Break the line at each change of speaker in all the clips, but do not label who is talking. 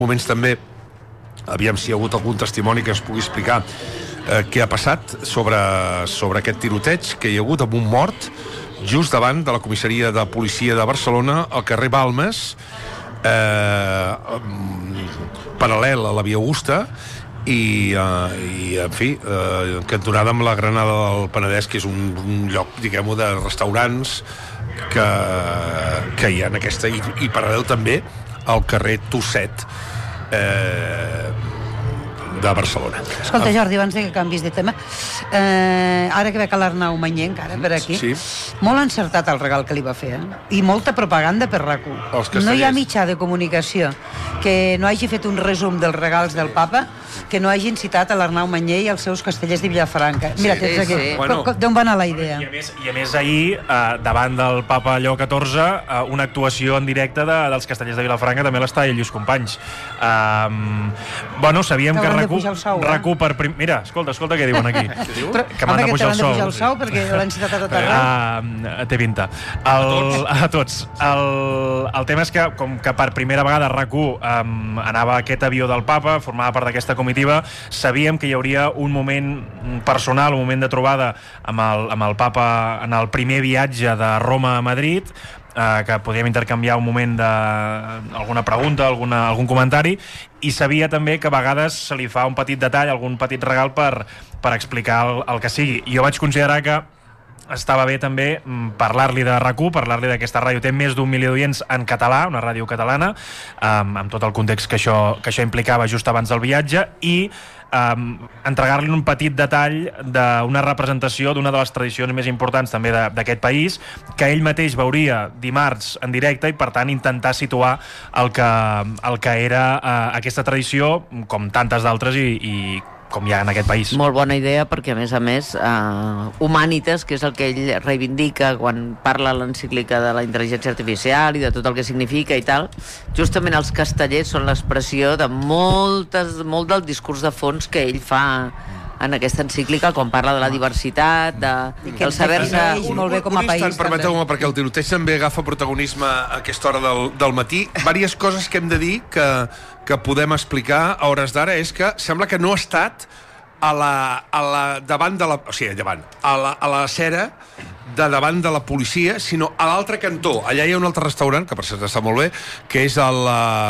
moments també, aviam si hi ha hagut algun testimoni que es pugui explicar què ha passat sobre aquest tiroteig que hi ha hagut amb un mort just davant de la comissaria de policia de Barcelona, al carrer Balmes, paral·lel a la Via Augusta, i en fi, cantonada amb la Granada del Penedès, que és un lloc, diguem-ho, de restaurants que hi ha en aquesta, i paral·lel també al carrer Tusset de Barcelona.
Escolta, Jordi, abans que canvis de tema, ara que veig l'Arnau Mañé encara per aquí, sí. Molt encertat el regal que li va fer, i molta propaganda per RAC1. No hi ha mitjà de comunicació que no hagi fet un resum dels regals del papa, que no hagin citat a l'Arnau Mañé i els seus castellers de Vilafranca. Mira, tens aquí. D'on va anar la idea?
I a més ahir, davant del papa Lleó XIV, una actuació en directe dels castellers de Vilafranca també l'està ell i els companys. Bueno, sabíem que RAC1 per... Mira, escolta què diuen aquí. Que m'han de pujar el sou.
Perquè l'han citat a tot arreu.
Té pinta. A tots. El tema és que, com que per primera vegada RAC1 anava aquest avió del papa, formava part d'aquesta comitiva, sabíem que hi hauria un moment personal, un moment de trobada amb el papa en el primer viatge de Roma a Madrid, que podíem intercanviar un moment d'alguna pregunta, algun comentari, i sabia també que a vegades se li fa un petit detall, algun petit regal per explicar el que sigui. I jo vaig considerar que estava bé també parlar-li de RAC1, parlar-li d'aquesta ràdio. Té més d'1 milió d'oients en català, una ràdio catalana, amb tot el context que això implicava just abans del viatge, i entregar-li un petit detall d'una representació d'una de les tradicions més importants també d'aquest país, que ell mateix veuria dimarts en directe, i per tant intentar situar el que era aquesta tradició, com tantes d'altres i com hi ha en aquest país.
Molt bona idea, perquè a més Humanitas, que és el que ell reivindica quan parla a l'encíclica de la intel·ligència artificial i de tot el que significa i tal, justament els castellers són l'expressió de molt del discurs de fons que ell fa en aquesta encíclica, quan parla de la diversitat, del saber-se...
Molt bé com a país.
Permeteu-me, perquè el tiroteig també agafa protagonisme a aquesta hora del matí. Vàries coses que hem de dir que podem explicar a hores d'ara és que sembla que no ha estat davant de la... O sigui, a la cera de davant de la policia, sinó a l'altre cantó. Allà hi ha un altre restaurant, que per cert està molt bé, que és el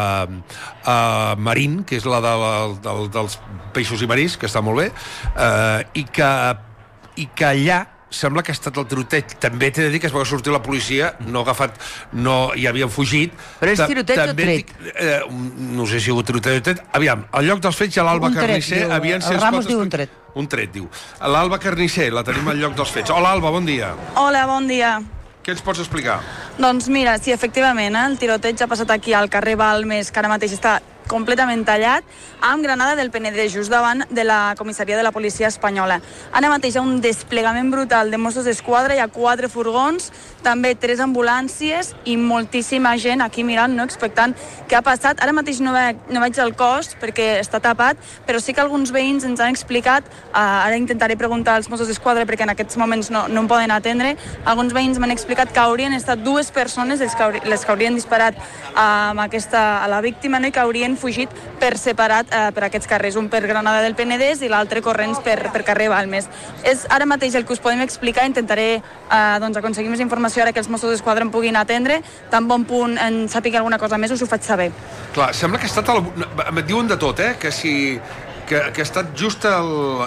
Marín, que és la dels peixos i marís, que està molt bé, i que allà sembla que ha estat el tiroteig. També t'he de dir que es va sortir la policia, no hi havien fugit.
Però és tiroteig o tret?
No sé si hi ha hagut tiroteig o tret. Aviam, al lloc dels fets hi ha l'Alba Carnisser.
El Ramos diu un tret.
Un tret, diu. L'Alba Carnisser, la tenim al lloc dels fets. Hola, Alba, bon dia.
Hola, bon dia.
Què ens pots explicar?
Doncs mira, sí, efectivament, el tiroteig ha passat aquí al carrer Balmes, que ara mateix està completament tallat, amb Granada del Penedès, just davant de la comissaria de la policia espanyola. Ara mateix hi ha un desplegament brutal de Mossos d'Esquadra, hi ha 4 furgons, també 3 ambulàncies i moltíssima gent aquí mirant, no, expectant què ha passat. Ara mateix no veig el cos perquè està tapat, però sí que alguns veïns ens han explicat, ara intentaré preguntar als Mossos d'Esquadra perquè en aquests moments no em poden atendre, alguns veïns m'han explicat que haurien estat 2 persones les que haurien disparat a la víctima, no, i que haurien fugit per separat per aquests carrers, un per Granada del Penedès i l'altre corrents per carrer Balmes. És ara mateix el que us podem explicar. Intentaré aconseguir més informació ara que els Mossos d'Esquadra em puguin atendre. Tan bon punt en sàpiga alguna cosa més us ho faig saber.
Clar, sembla que ha estat em diuen de tot, que si que ha estat just a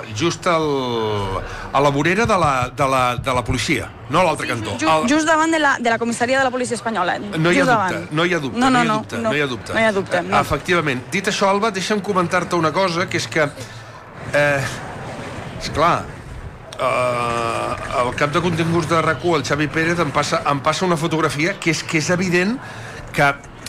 la vorera de la policia, no a l'altre cantó.
Just davant de la comissaria de la policia espanyola.
No hi ha dubte. Efectivament. Dit això, Alba, deixa'm comentar-te una cosa, que és que esclar, el cap de continguts de RAC1, el Xavi Pérez, em passa una fotografia que és evident que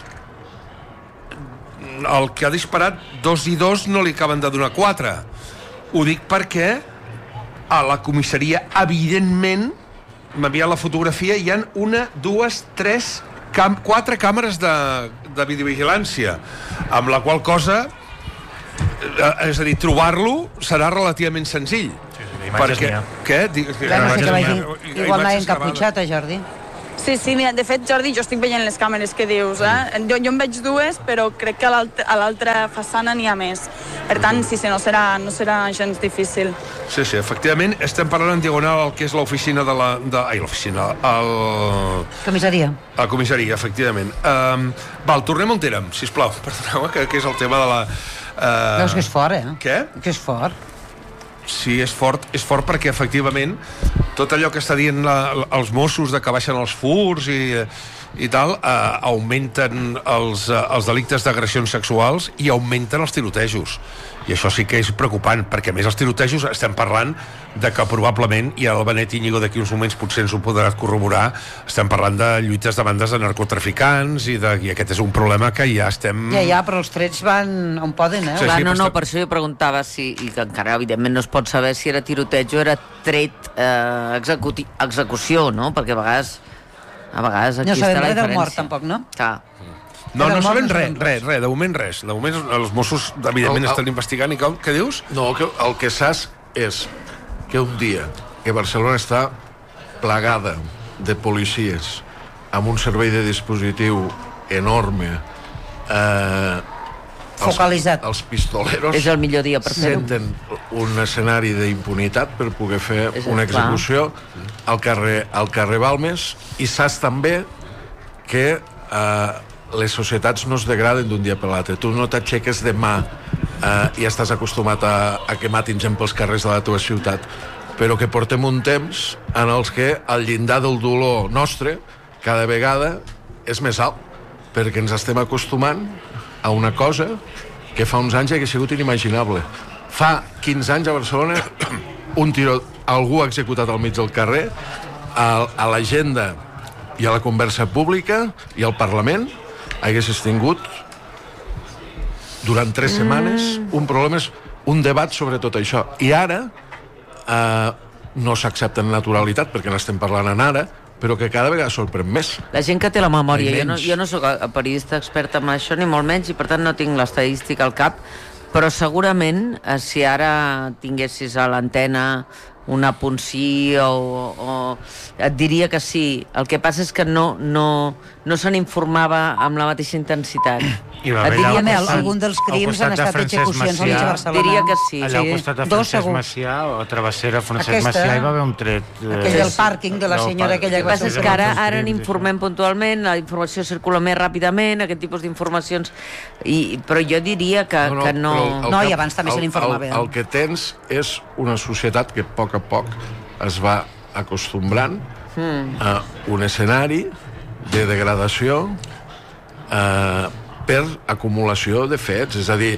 el que ha disparat 2 i 2 no li acaben de donar 4. Ho dic perquè a la comissaria, evidentment, m'envia la fotografia, hi ha 1, 2, 3, 4 càmeres de videovigilància, amb la qual cosa, és a dir, trobar-lo serà relativament senzill.
Imatges n'hi ha.
Què?
Igual m'ha encaputxat, Jordi.
Sí, de fet, Jordi, jo estic veient les càmeres que dius, Jo en veig dues, però crec que a l'altra façana n'hi ha més. Per tant, sí, no serà gens difícil.
Sí, efectivament, estem parlant en diagonal el que és l'oficina l'oficina,
Comissaria.
La comissaria, efectivament. Tornem on érem, sisplau. Perdoneu, que és el tema de la...
Veus que és fort,
Què?
Que és fort.
Sí, és fort perquè, efectivament, tot allò que està dient els Mossos de que baixen els furts i tal, augmenten els delictes d'agressions sexuals i augmenten els tirotejos. I això sí que és preocupant, perquè a més els tirotejos estem parlant de que probablement, i el Benet Íñigo d'aquí uns moments potser ens ho podrà corroborar, estem parlant de lluites de bandes de narcotraficants i aquest és un problema que ja estem...
Ja, però els trets van on poden,
Sí, clar, no, per això jo preguntava i que encara evidentment no es pot saber si era tiroteig o era tret execució, no? Perquè a vegades aquí està la diferència. No sabem res del mort,
tampoc, no?
Clar.
No sabem res, de moment res. De moment els Mossos, evidentment, estan investigant. I què dius?
No, el que saps és que un dia que Barcelona està plagada de policies amb un servei de dispositiu enorme,
focalitzat.
Els pistoleros
és el millor dia per fer-ho.
senten un escenari d'impunitat per poder fer una execució al carrer Balmes, i saps també que les societats no es degraden d'un dia per l'altre. Tu no t'aixeques demà i estàs acostumat a que matin gent pels carrers de la teva ciutat, però que portem un temps en els que el llindar del dolor nostre cada vegada és més alt, perquè ens estem acostumant a una cosa que fa uns anys hauria sigut inimaginable. Fa 15 anys a Barcelona algú ha executat al mig del carrer, a l'agenda i a la conversa pública i al Parlament haguessis tingut durant 3 setmanes un debat sobre tot això. I ara no s'accepta en naturalitat, perquè n'estem parlant en ara, però que cada vegada sorprèn més.
La gent que té la memòria, jo no soc periodista expert en això, ni molt menys, i per tant no tinc l'estadística al cap, però segurament si ara tinguessis a l'antena un apunt sí o et diria que sí. El que passa és que no se n'informava amb la mateixa intensitat.
Et diria algun dels crims han estat execucions al mig de Barcelona.
Diria que sí.
Allà al costat de Francesc Macià o a Travessera Francesc Macià hi va haver un tret.
Aquell del pàrquing de la senyora aquella.
El que passa és que ara n'informem puntualment, la informació circula més ràpidament, aquest tipus d'informacions, però jo diria que no...
No, i abans també se n'informava.
El que tens és una societat que a poc es va acostumbrant a un escenari de degradació per acumulació de fets. És a dir,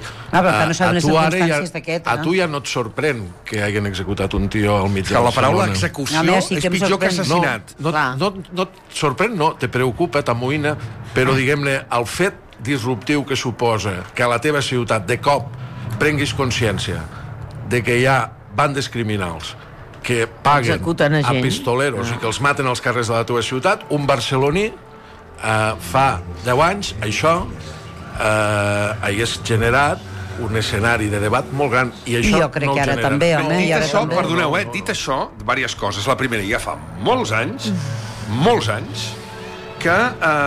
a tu ja no et sorprèn que hagin executat un tio al mig de Barcelona.
Que la paraula execució és pitjor que assassinat.
No et sorprèn, no, te preocupa, t'amoïna, però diguem-ne, el fet disruptiu que suposa que a la teva ciutat de cop prenguis consciència de que hi ha bandes criminals que paguen a pistoleros i que els maten als carrers de la teva ciutat, un barceloní fa 10 anys això hagués generat un escenari de debat molt gran, i això
jo crec que ara també,
dit això, perdoneu, dit això, diverses coses. La primera, ja fa molts anys que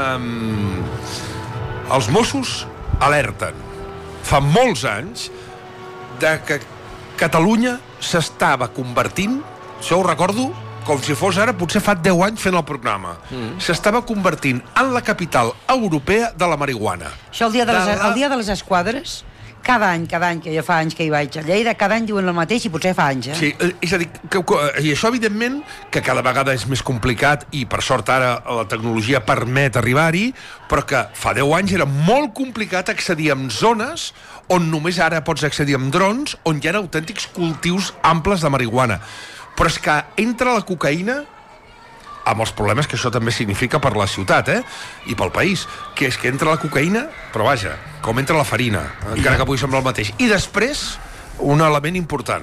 els Mossos alerten fa molts anys de que Catalunya s'estava convertint, això ho recordo com si fos ara, potser fa 10 anys fent el programa, s'estava convertint en la capital europea de la marihuana.
Això el dia de les esquadres, cada any, que jo fa anys que hi vaig a Lleida, cada any diuen el mateix i potser fa anys,
Sí, és a dir, i això evidentment que cada vegada és més complicat i per sort ara la tecnologia permet arribar-hi, però que fa 10 anys era molt complicat accedir en zones on només ara pots accedir amb drons, on hi ha autèntics cultius amples de marihuana. Però és que entra la cocaïna, amb els problemes que això també significa per la ciutat, i pel país, que és que entra la cocaïna, però vaja, com entra la farina, encara que pugui semblar el mateix. I després, un element important,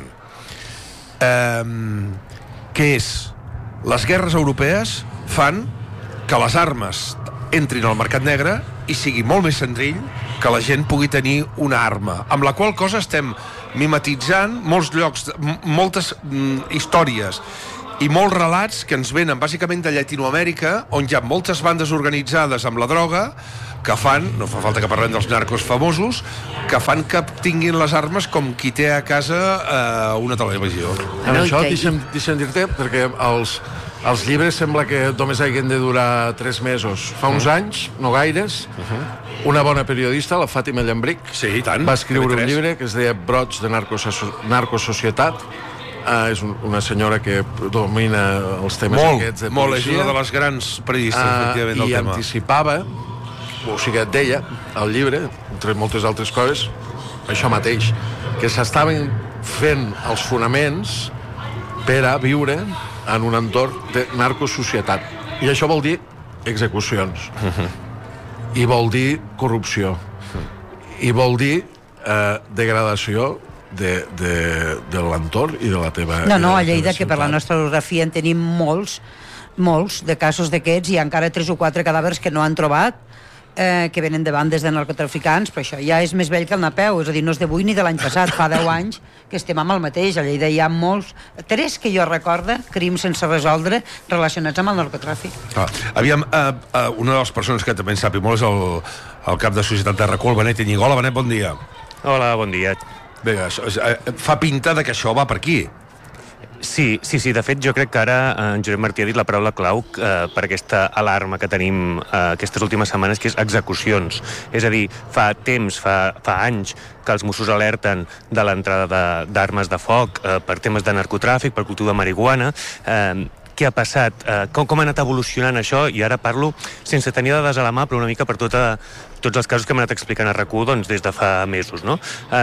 que és les guerres europees fan que les armes entrin al mercat negre i sigui molt més senzill que la gent pugui tenir una arma, amb la qual cosa estem mimetitzant molts llocs, moltes històries i molts relats que ens venen bàsicament de Llatinoamèrica, on hi ha moltes bandes organitzades amb la droga que fan, no fa falta que parlem dels narcos famosos, que fan que tinguin les armes com qui té a casa una televisió.
Això deixa'm dir-te, perquè els llibres sembla que només hagin de durar 3 mesos. Fa uns anys, no gaires, una bona periodista, la Fàtima Llambric, va escriure un llibre que es deia Brots de narcosocietat. És una senyora que domina els temes aquests de policia.
Molt, és una de les grans periodistes, efectivament, del tema.
I anticipava, o sigui, et deia, al llibre, entre moltes altres coses, això mateix, que s'estaven fent els fonaments per a viure en un entorn de narcosocietat. I això vol dir execucions. I vol dir corrupció. I vol dir degradació de l'entorn i de la teva...
No, a Lleida, que per la nostra orografia en tenim molts de casos d'aquests, i encara 3 o 4 cadàvers que no han trobat, que venen de bandes de narcotraficants, però això ja és més vell que el Napeu, és a dir, no és d'avui ni de l'any passat, fa 10 anys que estem amb el mateix. A Lleida hi ha molts, 3 que jo recorde, crims sense resoldre relacionats amb el narcotràfic.
Aviam, una de les persones que també en sap i molt és el cap de Societat de RAC1, el Benet Iñigola. Benet, bon dia.
Hola, bon dia.
Bé, fa pinta de que això va per aquí.
Sí, de fet jo crec que ara en Josep Martí ha dit la paraula clau per aquesta alarma que tenim aquestes últimes setmanes, que és execucions. És a dir, fa temps, fa anys que els Mossos alerten de l'entrada d'armes de foc per temes de narcotràfic, per cultiu de marihuana. Què ha passat? Com ha anat evolucionant això? I ara parlo sense tenir dades a la mà, però una mica per tots els casos que hem anat explicant a RAC1 doncs, des de fa mesos. No?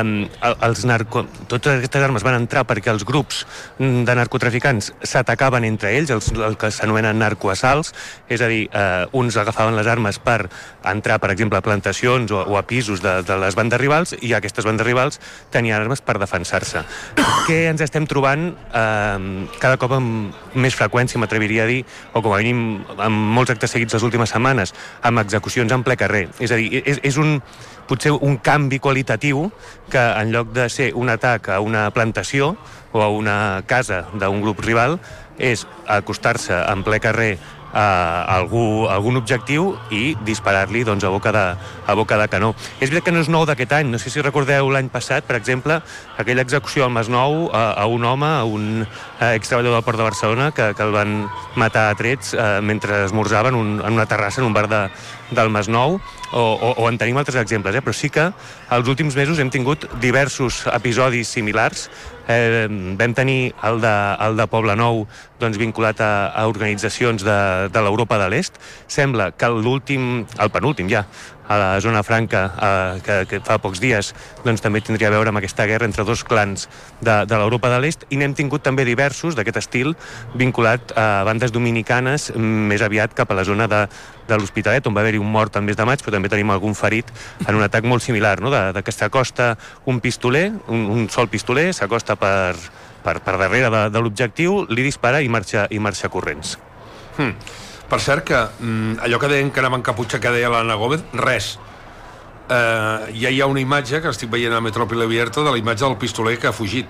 Totes aquestes armes van entrar perquè els grups de narcotraficants s'atacaven entre ells, el que s'anomenen narcoassalts, és a dir, uns agafaven les armes per entrar, per exemple, a plantacions o a pisos de les bandes rivals, i aquestes bandes rivals tenien armes per defensar-se. Què ens estem trobant cada cop amb més freqüència, m'atreviria a dir, o com a mínim amb molts actes seguits les últimes setmanes, amb execucions en ple carrer. És a dir, és potser un canvi qualitatiu que en lloc de ser un atac a una plantació o a una casa d'un grup rival és acostar-se en ple carrer a algun objectiu i disparar-li doncs, a boca de canó. És veritat que no és nou d'aquest any. No sé si recordeu l'any passat, per exemple, aquella execució al Masnou a un home, a un extreballador del Port de Barcelona, que el van matar a trets mentre esmorzaven en una terrassa en un bar del Masnou, o en tenim altres exemples, però sí que els últims mesos hem tingut diversos episodis similars. Vam tenir el de Poblenou doncs, vinculat a organitzacions de l'Europa de l'Est. Sembla que el penúltim ja, a la zona franca, que fa pocs dies, doncs també tindria a veure amb aquesta guerra entre dos clans de l'Europa de l'Est, i n'hem tingut també diversos d'aquest estil vinculat a bandes dominicanes, més aviat cap a la zona de l'Hospitalet, on va haver-hi un mort el mes de maig, però també tenim algun ferit en un atac molt similar, no? que s'acosta un pistoler, un sol pistoler, s'acosta per darrere de l'objectiu, li dispara i marxa corrents.
Per cert que allò que deien que anaven caputxa, que deia l'Anna Gómez, res. Ja hi ha una imatge que estic veient a Metrópoli Abierto de la imatge del pistoler que ha fugit.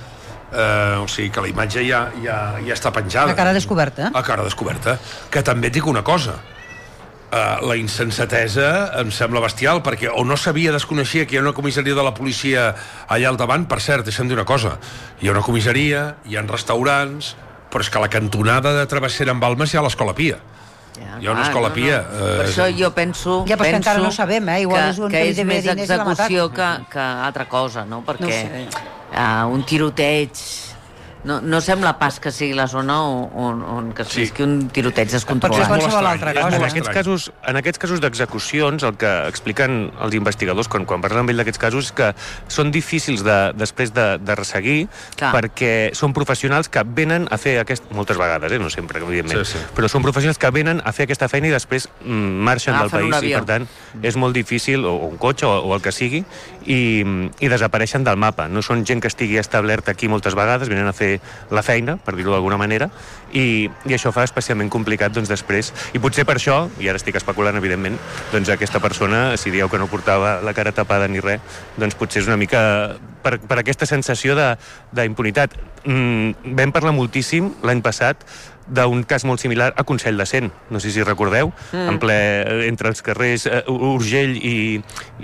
O sigui que la imatge ja està penjada.
A cara descoberta.
A cara descoberta. Que també et dic una cosa. La insensatesa em sembla bestial, perquè o no sabia, desconeixia que hi ha una comissaria de la policia allà al davant. Per cert, deixa'm dir una cosa, hi ha una comissaria, hi ha restaurants, però és que a la cantonada de Travessera amb Balmes hi ha l'Escola Pia. Hi ha una Escola Pia.
Per això jo penso
que encara no sabem, igual és un
que és més execució que altra cosa, no? Perquè un tiroteig... No sembla pas que sigui la zona on que es visqui un tiroteig descontrolat.
Perquè és qualsevol altra cosa.
En aquests casos d'execucions, el que expliquen els investigadors quan parlen amb ell d'aquests casos és que són difícils després de resseguir, perquè són professionals que venen a fer moltes vegades, no sempre, evidentment, però són professionals que venen a fer aquesta feina i després marxen del país, i per tant és molt difícil, o un cotxe o el que sigui, i desapareixen del mapa. No són gent que estigui establerta aquí moltes vegades, venen a fer la feina, per dir-ho d'alguna manera, i això fa especialment complicat doncs, després. I potser per això, i ara estic especulant evidentment, doncs aquesta persona, si dieu que no portava la cara tapada ni res, doncs potser és una mica per aquesta sensació d'impunitat. Vam parlar moltíssim l'any passat d'un cas molt similar a Consell de Cent, no sé si recordeu, en ple entre els carrers Urgell i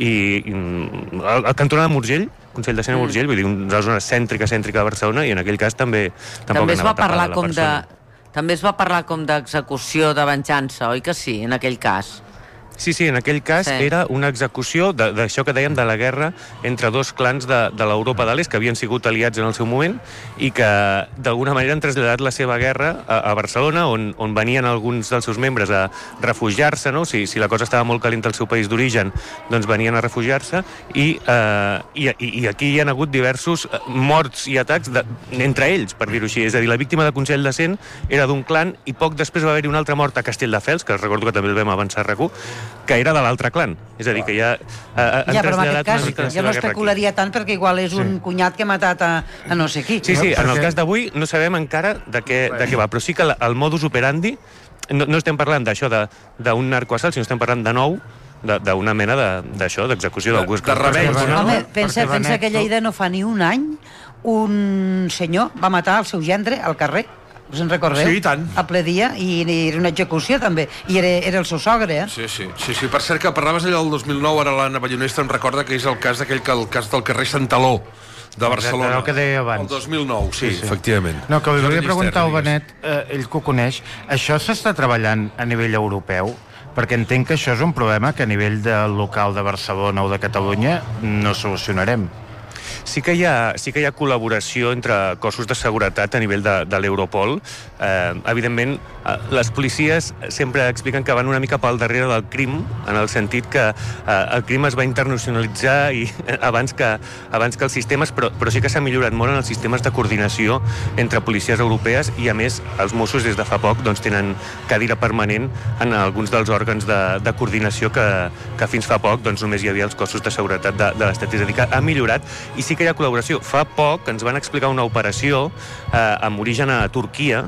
el cantonada amb Urgell, Consell de Cent a Urgell, vull dir, una zona cèntrica de Barcelona, i en aquell cas també
es va parlar com també es va parlar com d'execució de venjança, oi que sí, en aquell cas?
Sí, en aquell cas era una execució d'això que dèiem de la guerra entre dos clans de l'Europa de l'Est que havien sigut aliats en el seu moment i que d'alguna manera han traslladat la seva guerra a Barcelona, on venien alguns dels seus membres a refugiar-se, no? Si la cosa estava molt calenta al seu país d'origen, doncs venien a refugiar-se i aquí hi ha hagut diversos morts i atacs entre ells, per dir-ho així. És a dir, la víctima de Consell de Cent era d'un clan i poc després va haver-hi una altra mort a Castelldefels, que recordo que també el vam avançar a RAC1, que era de l'altre clan. És a dir, que ja han traslladat una mica la seva guerra aquí.
Jo no especularia tant perquè igual és un cunyat que ha matat a no sé qui.
Sí, en el cas d'avui no sabem encara de què va, però sí que el modus operandi, no estem parlant d'això d'un narcoassalt, sinó estem parlant de nou d'una mena d'això, d'execució d'algú.
De rebells.
Home, pensa que a Lleida no fa ni un any un senyor va matar el seu gendre al carrer. Us en recordeu?
Sí, i tant.
A ple dia, i era una execució també, i era el seu sogre,
Sí. Per cert, que parlaves allà del 2009, ara l'Anna Ballonesta em recorda que és el cas del carrer Santaló de Barcelona.
El que deia abans.
El 2009, sí, efectivament.
No, que li volia preguntar al Benet, ell que ho coneix, això s'està treballant a nivell europeu? Perquè entenc que això és un problema que a nivell del local de Barcelona o de Catalunya no solucionarem.
Sí que hi ha col·laboració entre cossos de seguretat a nivell de l'Europol. Evidentment, les policies sempre expliquen que van una mica pel darrere del crim, en el sentit que el crim es va internacionalitzar abans que els sistemes, però sí que s'ha millorat molt en els sistemes de coordinació entre policies europees i, a més, els Mossos des de fa poc tenen cadira permanent en alguns dels òrgans de coordinació que fins fa poc només hi havia els cossos de seguretat de l'Estat. És a dir, que ha millorat i sí que hi ha col·laboració. Fa poc ens van explicar una operació amb origen a Turquia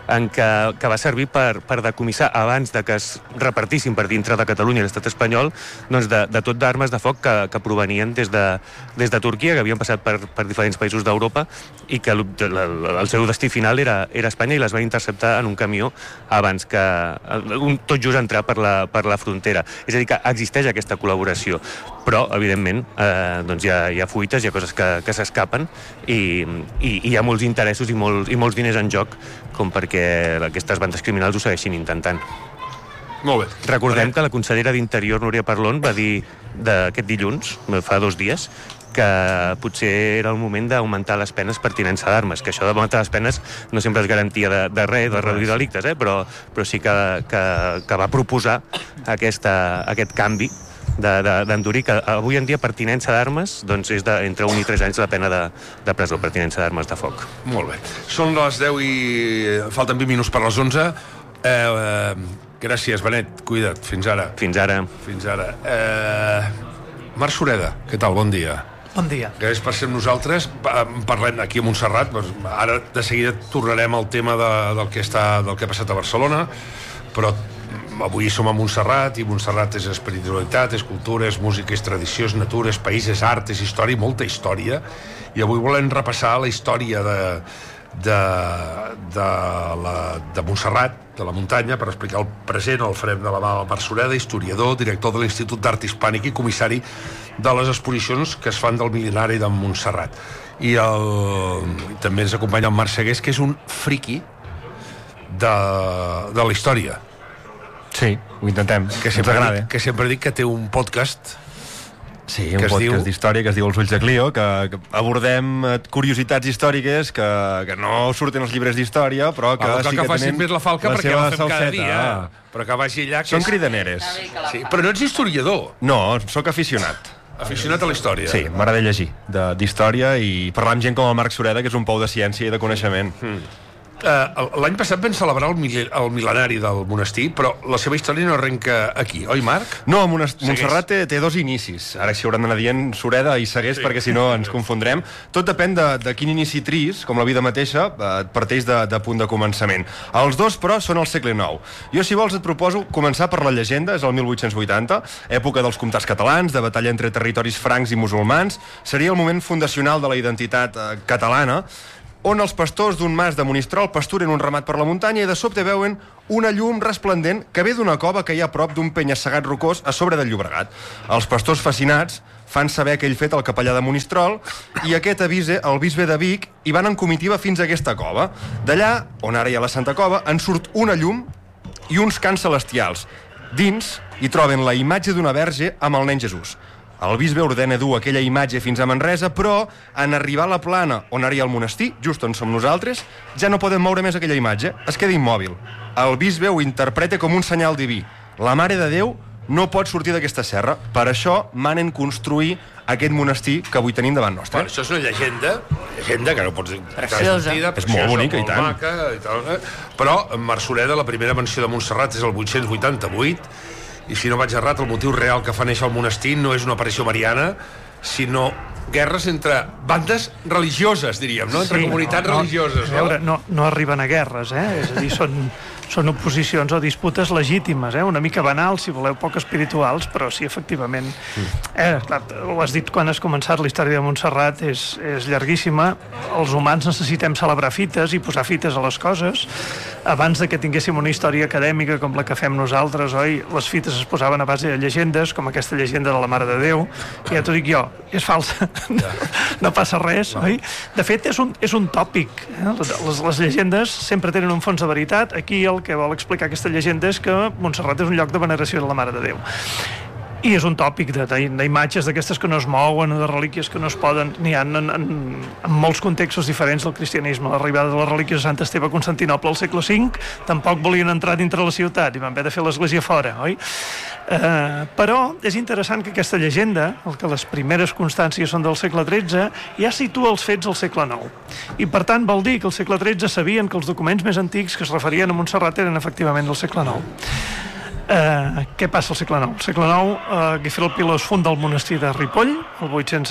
que va servir per decomissar, abans de que es repartissin per dintre de Catalunya i l'estat espanyol, de tot d'armes de foc que provenien des de Turquia, que havien passat per diferents països d'Europa i que el seu destí final era Espanya, i les van interceptar en un camió abans que tot just entrar per la frontera. És a dir, que existeix aquesta col·laboració, però evidentment hi ha fuites, hi ha coses que s'escapen i hi ha molts interessos i molts diners en joc com perquè aquestes bandes criminals ho segueixin intentant.
Molt bé.
Recordem que la consellera d'Interior, Núria Parlon, va dir d'aquest dilluns, fa 2 dies, que potser era el moment d'augmentar les penes per tinença d'armes, que això d'augmentar les penes no sempre és garantia de res, de reduir delictes, però sí que va proposar aquest canvi d'endurir, que avui en dia per tinença d'armes és entre 1 i 3 anys la pena de presó per tinença d'armes de foc.
Molt bé. Són les 10 i falten 20 minuts per les 11. Gràcies, Benet. Cuida't. Fins ara.
Fins ara.
Marc Sureda, què tal? Bon dia.
Bon dia.
Gràcies per ser amb nosaltres. Parlem aquí a Montserrat. Ara de seguida tornarem al tema del que ha passat a Barcelona, però avui som a Montserrat, i Montserrat és espiritualitat, és cultura, és música, és tradició, és natura, és país, és art, és història, molta història, i avui volem repassar la història de Montserrat, de la muntanya, per explicar el present. El farem de la mà del Marc Sureda, historiador, director de l'Institut d'Art Hispànic i comissari de les exposicions que es fan del mil·lenari de Montserrat. I també ens acompanya el Marc Segués, que és un friqui de la història.
Sí, ho intentem, que
sempre dic que té un podcast.
Sí, un podcast d'història que es diu Els ulls de Clio, que abordem curiositats històriques que no surten als llibres d'història, però que sí que tenen
més la falca perquè la fem cada dia. Però que vagi allà...
Són cridaneres.
Sí, però no ets historiador.
No, sóc aficionat.
Aficionat a la història.
Sí, m'agrada llegir d'història i parlar amb gent com el Marc Sureda, que és un pou de ciència i de coneixement.
L'any passat vam celebrar el mil·lenari del monestir, però la seva història no arrenca aquí, oi, Marc?
No, Montserrat té dos inicis. Ara s'hi hauran d'anar dient Sureda i Segués, perquè si no ens confondrem. Tot depèn de quin inici tris, com la vida mateixa, parteix de punt de començament. Els dos, però, són al segle IX. Jo, si vols, et proposo començar per la llegenda, és el 1880, època dels comtats catalans, de batalla entre territoris francs i musulmans. Seria el moment fundacional de la identitat catalana, on els pastors d'un mas de Monistrol pasturen un ramat per la muntanya i de sobte veuen una llum resplendent que ve d'una cova que hi ha a prop d'un penya-segat rocós a sobre del Llobregat. Els pastors fascinats fan saber aquell fet al capellà de Monistrol i aquest avisa el bisbe de Vic i van en comitiva fins a aquesta cova. D'allà, on ara hi ha la Santa Cova, en surt una llum i uns cants celestials. Dins hi troben la imatge d'una verge amb el nen Jesús. El bisbe ordena dur aquella imatge fins a Manresa, però en arribar a la plana on ara hi ha el monestir, just on som nosaltres, ja no poden moure més aquella imatge, es queda immòbil. El bisbe ho interpreta com un senyal diví. La Mare de Déu no pot sortir d'aquesta serra, per això manen construir aquest monestir que avui tenim davant nostre.
Bueno, això és una llegenda que no pots dir...
Preciosa.
És molt bonica, i tant.
Maca, i tal, però en Marçoreda, la primera menció de Montserrat és el 888, i si no vaig errat, el motiu real que fa néixer el monestir no és una aparició mariana, sinó guerres entre bandes religioses, diríem, no? Entre comunitats religioses.
A veure, no arriben a guerres, és a dir, són oposicions o disputes legítimes, una mica banals, si voleu, poc espirituals, però sí, efectivament. Clar, ho has dit quan has començat, la història de Montserrat és llarguíssima. Els humans necessitem celebrar fites i posar fites a les coses. Abans de que tinguéssim una història acadèmica com la que fem nosaltres, oi? Les fites es posaven a base de llegendes, com aquesta llegenda de la Mare de Déu, que ja t'ho dic jo, és falsa. No passa res, oi? De fet, és un tòpic. Les llegendes sempre tenen un fons de veritat. Aquí el que vol explicar aquesta llegenda és que Montserrat és un lloc de veneració de la Mare de Déu. I és un tòpic d'imatges d'aquestes que no es mouen, de relíquies que no es poden... N'hi ha en molts contextos diferents del cristianisme. L'arribada de les relíquies de Sant Esteve a Constantinople al segle V tampoc volien entrar dintre la ciutat i van haver de fer l'església fora, oi? Però és interessant que aquesta llegenda, que les primeres constàncies són del segle XIII, ja situa els fets al segle IX. I per tant vol dir que al segle XIII sabien que els documents més antics que es referien a Montserrat eren efectivament del segle IX. Què passa al segle IX? Al segle IX, Guifré el Pilós funda el monestir de Ripoll, el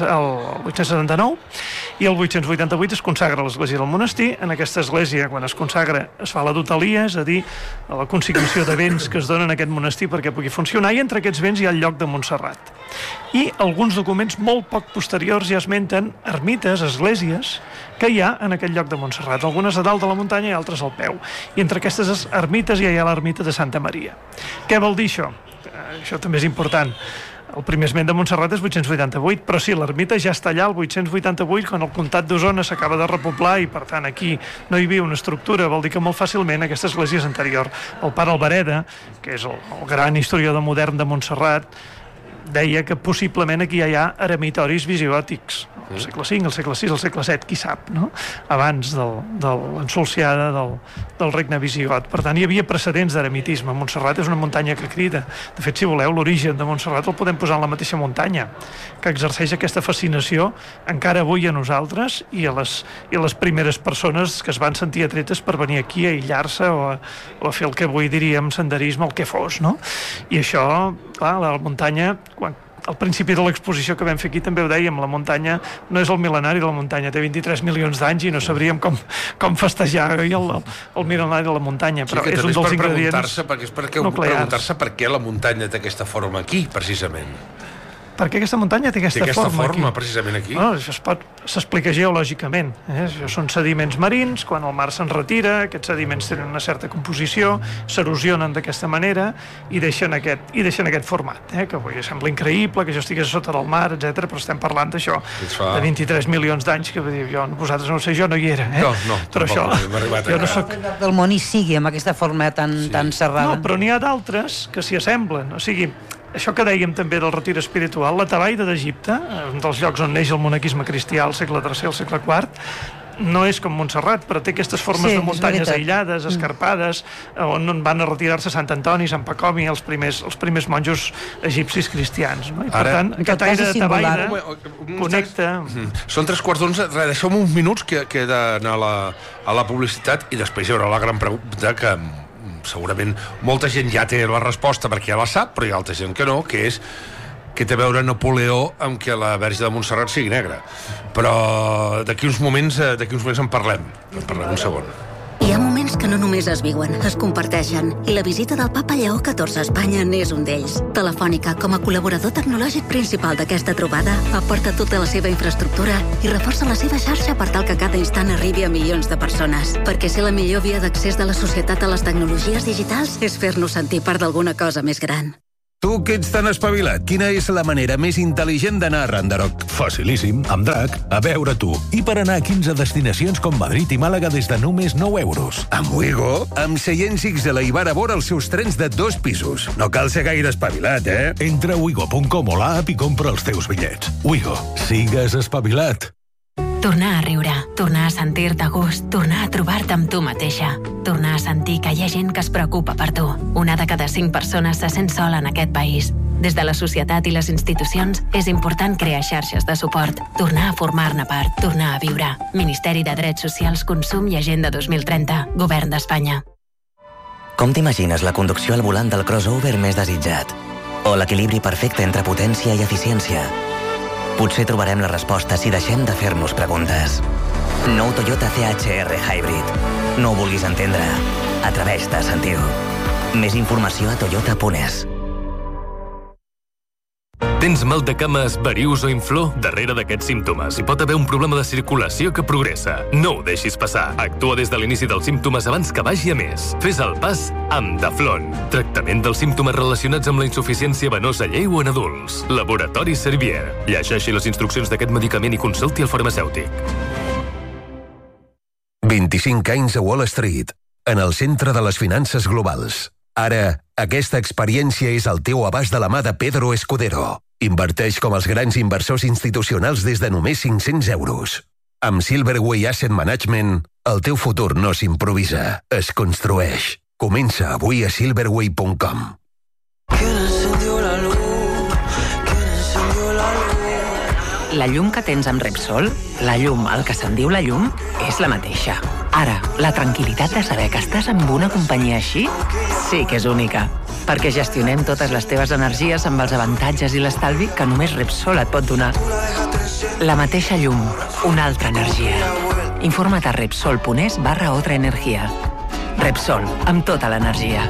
879, i el 888 es consagra l'església del monestir. En aquesta església, quan es consagra, es fa la dotalia, és a dir, la consignació de béns que es donen a aquest monestir perquè pugui funcionar, i entre aquests béns hi ha el lloc de Montserrat. I alguns documents molt poc posteriors ja esmenten ermites, esglésies, que hi ha en aquest lloc de Montserrat, algunes a dalt de la muntanya i altres al peu. I entre aquestes ermites ja hi ha l'ermita de Santa Maria. Què vol dir això? Això també és important. El primer esment de Montserrat és 888, però sí, l'ermita ja està allà el 888, quan el comtat d'Osona s'acaba de repoblar i, per tant, aquí no hi havia una estructura. Vol dir que molt fàcilment aquesta església és anterior. El pare Albareda, que és el gran historiador modern de Montserrat, deia que possiblement aquí ja hi ha eremitoris visigòtics, al segle V, al segle VI, al segle VII, qui sap, no? Abans de l'ensolciada del regne visigot. Per tant, hi havia precedents d'eremitisme. Montserrat és una muntanya que crida. De fet, si voleu, l'origen de Montserrat el podem posar en la mateixa muntanya, que exerceix aquesta fascinació encara avui a nosaltres i a les primeres persones que es van sentir atretes per venir aquí a aïllar-se o a fer el que avui diríem senderisme, el que fos, no? I això, clar, la muntanya, al principi de l'exposició que vam fer aquí també ho dèiem, la muntanya no és el mil·lenari, la muntanya té 23 milions d'anys i no sabríem com festejar el mil·lenari de la muntanya, però és un dels ingredients nuclears.
Preguntar-se per què la muntanya té aquesta forma aquí, precisament.
Per què aquesta muntanya té aquesta forma aquí?
Precisament aquí?
Bueno, això s'explica geològicament. Això són sediments marins, quan el mar se'n retira, aquests sediments tenen una certa composició, s'erosionen d'aquesta manera i deixen aquest format, que avui sembla increïble, que això estigués sota del mar, etc. Però estem parlant d'això, de 23 milions d'anys, que vosaltres no ho sé, jo no hi era.
No,
però això, jo no soc...
del món hi sigui, amb aquesta forma tan serrada.
No, però n'hi ha d'altres que s'hi assemblen, o sigui, això que dèiem també del retir espiritual, la Talaida d'Egipte, un dels llocs on neix el monaquisme cristià al segle III, al segle IV, no és com Montserrat, però té aquestes formes de muntanyes aïllades, escarpades, on van a retirar-se Sant Antoni, Sant Pacomi, els primers monjos egipcis cristians. No? I per tant, aquest aire de tabaire connecta...
Són 3:15, deixeu-me uns minuts que he d'anar a la publicitat i després hi haurà la gran pregunta que segurament molta gent ja té la resposta perquè ja la sap, però hi ha altra gent que no, que és que té a veure Napoleó amb que la Verge de Montserrat sigui negra. Però d'aquí uns moments en parlem. En parlem un segon.
Hi ha moments que no només es viuen, es comparteixen. I la visita del papa Lleó XIV a Espanya n'és un d'ells. Telefònica, com a col·laborador tecnològic principal d'aquesta trobada, aporta tota la seva infraestructura i reforça la seva xarxa per tal que cada instant arribi a milions de persones. Perquè ser la millor via d'accés de la societat a les tecnologies digitals és fer-nos sentir part d'alguna cosa més gran.
Tu que ets tan espavilat, quina és la manera més intel·ligent d'anar a Randaroc? Facilíssim, amb Drac, a veure tu. I per anar a 15 destinacions com Madrid i Màlaga des de només 9 euros. Amb Wigo, amb seients XL i bar a bord els seus trens de 2 pisos. No cal ser gaire espavilat, eh? Entra a wigo.com o l'app i compra els teus bitllets. Wigo, sigues espavilat.
Tornar a riure, tornar a sentir-te a gust, tornar a trobar-te amb tu mateixa, tornar a sentir que hi ha gent que es preocupa per tu. 1 de cada 5 persones se sent sola en aquest país. Des de la societat i les institucions és important crear xarxes de suport, tornar a formar-ne part, tornar a viure. Ministeri de Drets Socials, Consum i Agenda 2030, Govern d'Espanya.
Com t'imagines la conducció al volant del crossover més desitjat? O l'equilibri perfecte entre potència i eficiència? Potser trobarem la resposta si deixem de fer-nos preguntes. Nou Toyota CHR Hybrid. No ho vulguis entendre. Atreveix-te a sentir-ho. Més informació a toyota.es.
Tens mal de cames, varius o inflor? Darrere d'aquests símptomes hi pot haver un problema de circulació que progressa. No ho deixis passar. Actua des de l'inici dels símptomes abans que vagi a més. Fes el pas amb Daflon. Tractament dels símptomes relacionats amb la insuficiència venosa lleu en adults. Laboratori Servier. Llegeixi les instruccions d'aquest medicament i consulti el farmacèutic.
25 anys a Wall Street, en el centre de les finances globals. Ara, aquesta experiència és al teu abast de la mà de Pedro Escudero. Inverteix com els grans inversors institucionals des de només 500 euros. Amb Silverway Asset Management, el teu futur no s'improvisa, es construeix. Comença avui a silverway.com.
La llum que tens amb Repsol, la llum, el que se'n diu la llum, és la mateixa. Ara, la tranquil·litat de saber que estàs amb una companyia així sí que és única. Perquè gestionem totes les teves energies amb els avantatges i l'estalvi que només Repsol et pot donar. La mateixa llum, una altra energia. Informa't a Repsol.es/otra energia. Repsol, amb tota l'energia.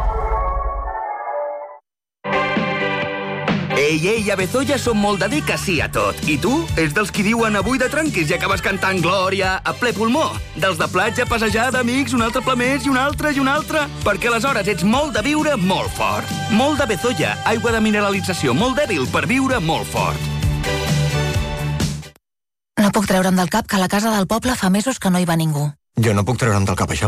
Ei, a Bezoya som molt de dir que sí a tot. I tu? És dels qui diuen avui de tranquis i acabes cantant Glòria a ple pulmó. Dels de platja, passejada, amics, un altre ple més i un altre. Perquè aleshores ets molt de viure molt fort. Molt de Bezoya, aigua de mineralització molt dèbil per viure molt fort.
No puc treure'm del cap que a la casa del poble fa mesos que no hi va ningú.
Jo no puc treure'm del cap això.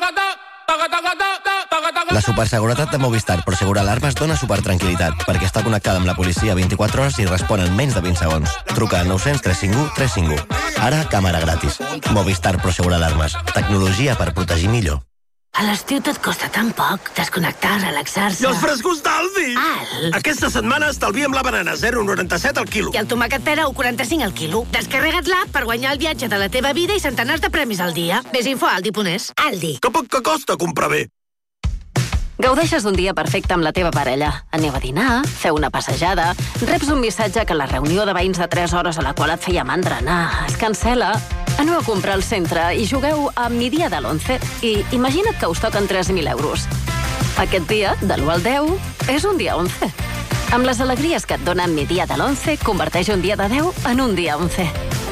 La superseguretat de Movistar Prosegur Alarmes dona supertranquil·litat perquè està connectada amb la policia 24 hores i respon en menys de 20 segons. Truca al 900 351 351. Ara, càmera gratis. Movistar Prosegur Alarmes. Tecnologia per protegir millor.
A l'estiu tot costa tan poc. Desconnectar, relaxar-se...
I els frescos d'Aldi! Aquesta setmana estalviem la banana 0,97 al quilo.
I el tomàquet pera 1,45 al quilo. Descarrega't l'app per guanyar el viatge de la teva vida i centenars de premis al dia. Ves info a Aldi.es. Aldi.
Que poc que costa comprar bé.
Gaudeixes d'un dia perfecte amb la teva parella. Aneu a dinar, feu una passejada, reps un missatge que la reunió de veïns de 3 hores a la qual et feia mandra anar es cancel·la, aneu a comprar al centre i jugueu a Mi dia de l'11 i imagina't que us toquen 3.000 euros. Aquest dia, de l'1 al 10, és un dia 11. Amb les alegries que et dona Mi dia de l'11, converteix un dia de 10 en un dia 11.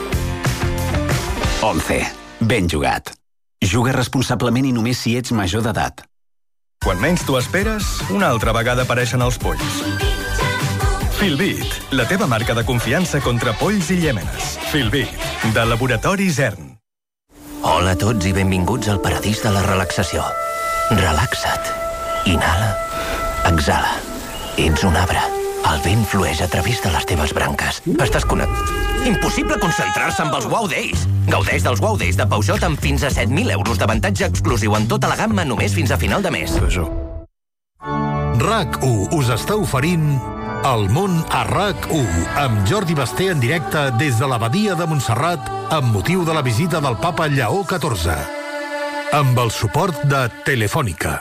11. Ben jugat. Juga responsablement i només si ets major d'edat.
Quan menys t'ho esperes, una altra vegada apareixen els polls. Filbit, la teva marca de confiança contra polls i llèmenes. Filbit, de Laboratori Zern.
Hola a tots i benvinguts al paradís de la relaxació. Relaxa't. Inhala. Exhala. Ets un arbre. El vent flueix a través de les teves branques. Estàs connectat. Impossible concentrar-se amb els Wow Days. Gaudeix dels Wow Days de Peugeot amb fins a 7.000 euros d'avantatge exclusiu en tota la gamma només fins a final de mes.
RAC1 us està oferint El món a RAC1 amb Jordi Basté en directe des de l'Abadia de Montserrat amb motiu de la visita del papa Lleó XIV. Amb el suport de Telefònica.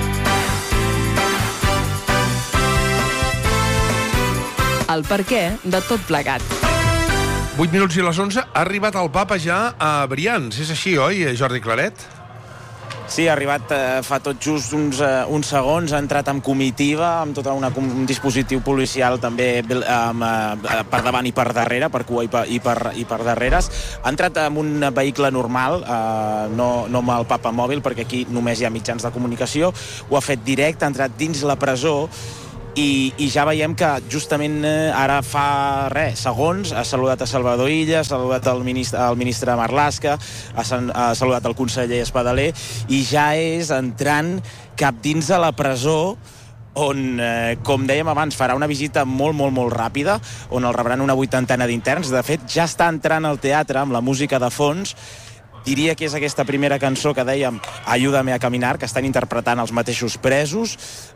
El perquè de tot plegat.
8 minuts i les 11. Ha arribat el papa ja a Brians. És així, oi, Jordi Claret?
Sí, ha arribat fa tot just uns segons, ha entrat amb comitiva, amb tot un dispositiu policial també per davant i per darrere, per cua i per darreres. Ha entrat amb un vehicle normal, no amb el papa mòbil, perquè aquí només hi ha mitjans de comunicació. Ho ha fet directe, ha entrat dins la presó, i ja veiem que justament ara fa segons ha saludat a Salvador Illa, ha saludat el ministre Marlaska, ha saludat el conseller Espadaler, i ja és entrant cap dins de la presó, on, com dèiem abans, farà una visita molt, molt, molt ràpida, on el rebran una 80 d'interns. De fet, ja està entrant al teatre amb la música de fons. Diria que és aquesta primera cançó que dèiem, Ayúdame a caminar, que estan interpretant els mateixos presos.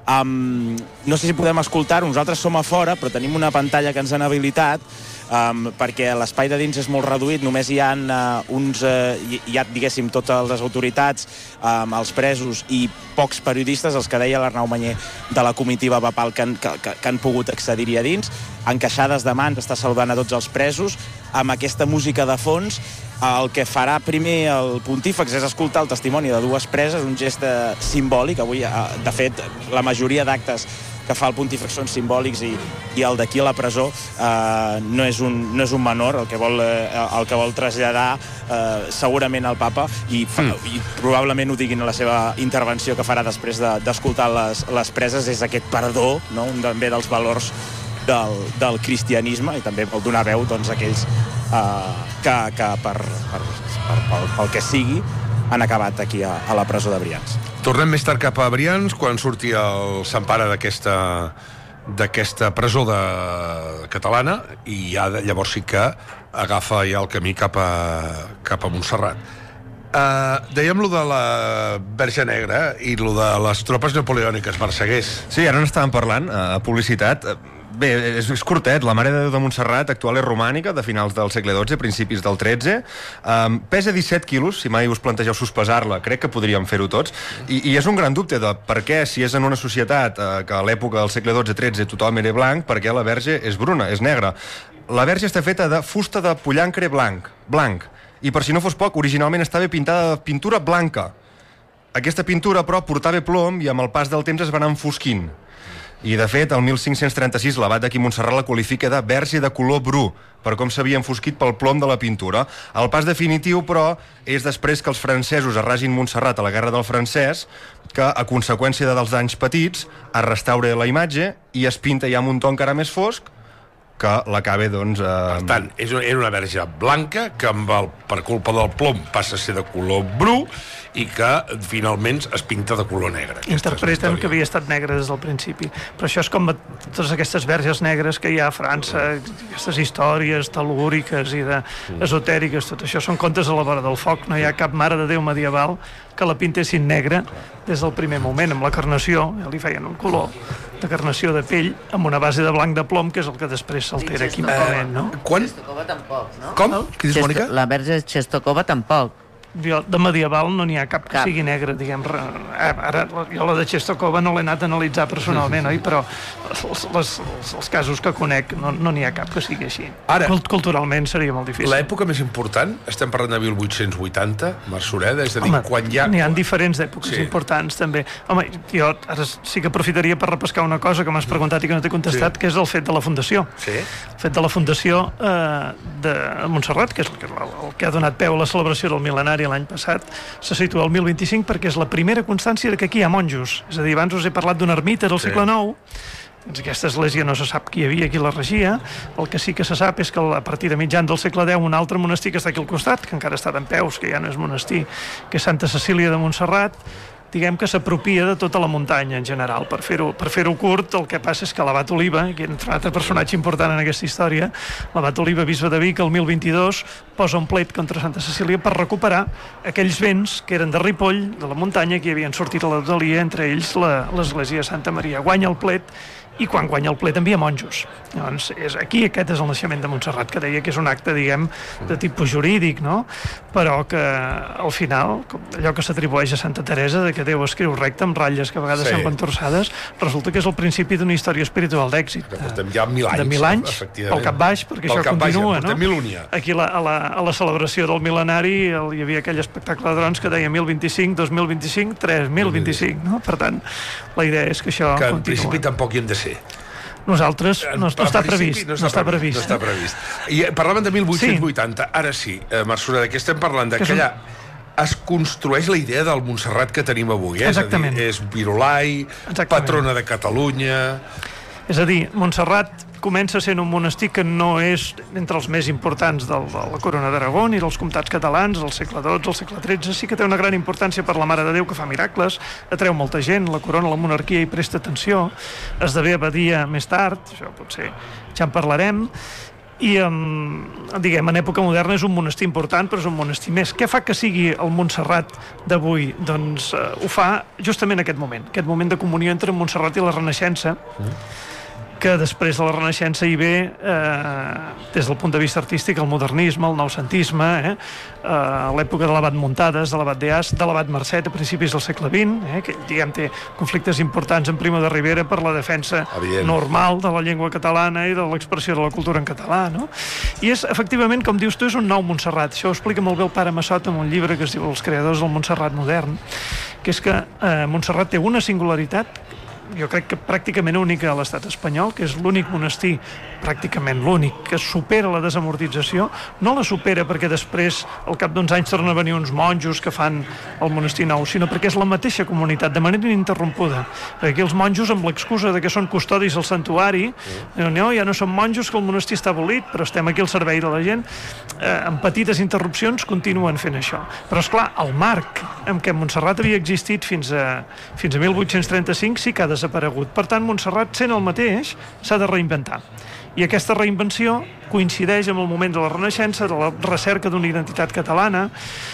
No sé si podem escoltar-ho, nosaltres som a fora, però tenim una pantalla que ens han habilitat, perquè l'espai de dins és molt reduït, només hi ha diguéssim, totes les autoritats, els presos i pocs periodistes, els que deia l'Arnau Manyer de la comitiva papal que han pogut accedir-hi a dins. Encaixades de mans, està saludant a tots els presos, amb aquesta música de fons. El que farà primer el pontífex és escoltar el testimoni de dues preses, un gest simbòlic. Avui, de fet, la majoria d'actes que fa el pontífex són simbòlics i el d'aquí a la presó no és un menor, el que vol traslladar segurament al papa i probablement ho diguin a la seva intervenció que farà després d'escoltar les preses, és aquest perdó, no? Un també dels valors del cristianisme, i també vol donar veu a aquells que pel que sigui han acabat aquí a la presó de Brians.
Tornem més tard cap a Brians, quan surti el Sant Pare d'aquesta presó catalana, i ja llavors sí que agafa ja el camí cap a Montserrat. Dèiem lo de la Verge Negra i lo de les tropes napoleòniques, Barseguers.
Sí, ara n'estàvem parlant, a publicitat. Bé, és curtet. La Mare de Déu de Montserrat actual és romànica, de finals del segle XII, principis del XIII. Pesa 17 quilos, si mai us plantegeu sospesar-la, crec que podríem fer-ho tots. I és un gran dubte de per què, si és en una societat que a l'època del segle XII-XIII tothom era blanc, per què la Verge és bruna, és negra. La Verge està feta de fusta de pollancre blanc. I per si no fos poc, originalment estava pintada de pintura blanca. Aquesta pintura, però, portava plom i amb el pas del temps es va anar enfosquint. I, de fet, el 1536 l'abat d'aquí Montserrat la qualifica de verge de color bru, per com s'havia enfosquit pel plom de la pintura. El pas definitiu, però, és després que els francesos arrasin Montserrat a la Guerra del Francès, que, a conseqüència dels danys petits, es restaura la imatge i es pinta ja amb un to encara més fosc, que l'acaba, doncs...
Per tant, era una verge blanca que per culpa del plom passa a ser de color bru i que finalment es pinta de color negre.
Interpreten que havia estat negra des del principi. Però això és com totes aquestes verges negres que hi ha a França, aquestes històries telúriques i esotèriques, tot això són contes a la vora del foc. No hi ha cap Mare de Déu medieval que la pintessin negra des del primer moment. Amb la carnació, ja li feien un color de carnació de pell amb una base de blanc de plom, que és el que després s'altera químicament, no?
Czestochowa tampoc, no?
Com? Què dius, Mònica?
La verge Czestochowa tampoc.
De medieval no n'hi ha cap que sigui negre, diguem. Ara, jo la de Czestochowa no l'he anat a analitzar personalment, oi? Però els casos que conec no n'hi ha cap que sigui així.
Ara,
culturalment seria molt difícil.
L'època més important, estem parlant de 1880, Marsoreda, és a dir, quan hi ha...
N'hi ha diferents èpoques importants, també. Home, jo ara sí que aprofitaria per repescar una cosa que m'has preguntat i que no t'he contestat, que és el fet de la fundació.
Sí.
El fet de la fundació de Montserrat, que és el que ha donat peu a la celebració del mil·lenari l'any passat, se situa al 1025 perquè és la primera constància que aquí hi ha monjos. És a dir, abans us he parlat d'una ermita del segle IX. Aquesta església no se sap qui hi havia, qui la regia. El que sí que se sap és que a partir de mitjan del segle X un altre monestir que està aquí al costat, que encara està d'en peus, que ja no és monestir, que és Santa Cecília de Montserrat, diguem que s'apropia de tota la muntanya en general. Per fer-ho curt, el que passa és que l'abat Oliba, que és un altre personatge important en aquesta història, l'abat Oliba, bisbe de Vic, el 1022, posa un plet contra Santa Cecília per recuperar aquells béns que eren de Ripoll, de la muntanya, que havien sortit a la rodalia, entre ells l'església de Santa Maria. Guanya el plet, i quan guanya el plet envia monjos. Llavors, aquest és el naixement de Montserrat, que deia que és un acte, diguem, de tipus jurídic, no? Però que al final, allò que s'atribueix a Santa Teresa, de que Déu escriu recte amb ratlles que a vegades semblen torçades, resulta que és el principi d'una història espiritual d'èxit.
Portem ja 1.000 anys.
De 1.000 anys, pel cap baix, perquè això continua, no? Aquí a la celebració del mil·lenari hi havia aquell espectacle de drons que deia 1025, 2025, 3025, no? Per tant, la idea és que això continua.
Que en principi tampoc hi hem de ser.
Nosaltres no està previst. No està previst.
I parlaven de 1880, ara sí, Marçoreda, que estem parlant que allà es construeix la idea del Montserrat que tenim avui,
Exactament.
És Virolai, patrona de Catalunya.
És a dir, Montserrat comença sent un monestir que no és entre els més importants de la Corona d'Aragó i dels comtats catalans, al segle XII, al segle XIII, sí que té una gran importància per la Mare de Déu, que fa miracles, atreu molta gent, la corona, la monarquia hi presta atenció, esdevé abadia més tard, això potser ja en parlarem, i diguem, en època moderna és un monestir important, però és un monestir més. Què fa que sigui el Montserrat d'avui? Doncs ho fa justament aquest moment de comunió entre Montserrat i la Renaixença, que després de la Renaixença hi ve, des del punt de vista artístic, el modernisme, el noucentisme, l'època de l'abat Muntades, de l'abat d'Eas, de l'abat Marcet a principis del segle XX, que diguem té conflictes importants en Primo de Rivera per la defensa normal de la llengua catalana i de l'expressió de la cultura en català, no? I és, efectivament, com dius tu, és un nou Montserrat. Això ho explica molt bé el pare Massot en un llibre que es diu Els creadors del Montserrat modern, que és que Montserrat té una singularitat, jo crec que pràcticament única a l'estat espanyol, que és l'únic monestir, pràcticament l'únic, que supera la desamortització. No la supera perquè després, al cap d'uns anys, tornen a venir uns monjos que fan el monestir nou, sinó perquè és la mateixa comunitat, de manera ininterrompuda. Perquè aquí els monjos, amb l'excusa de que són custodis del santuari, no, ja no són monjos, que el monestir està abolit, però estem aquí al servei de la gent, amb petites interrupcions continuen fent això. Però, esclar, el marc en què Montserrat havia existit fins a 1835 sí que ha desaparegut. Per tant, Montserrat, sent el mateix, s'ha de reinventar. I aquesta reinvenció coincideix amb el moment de la Renaixença, de la recerca d'una identitat catalana,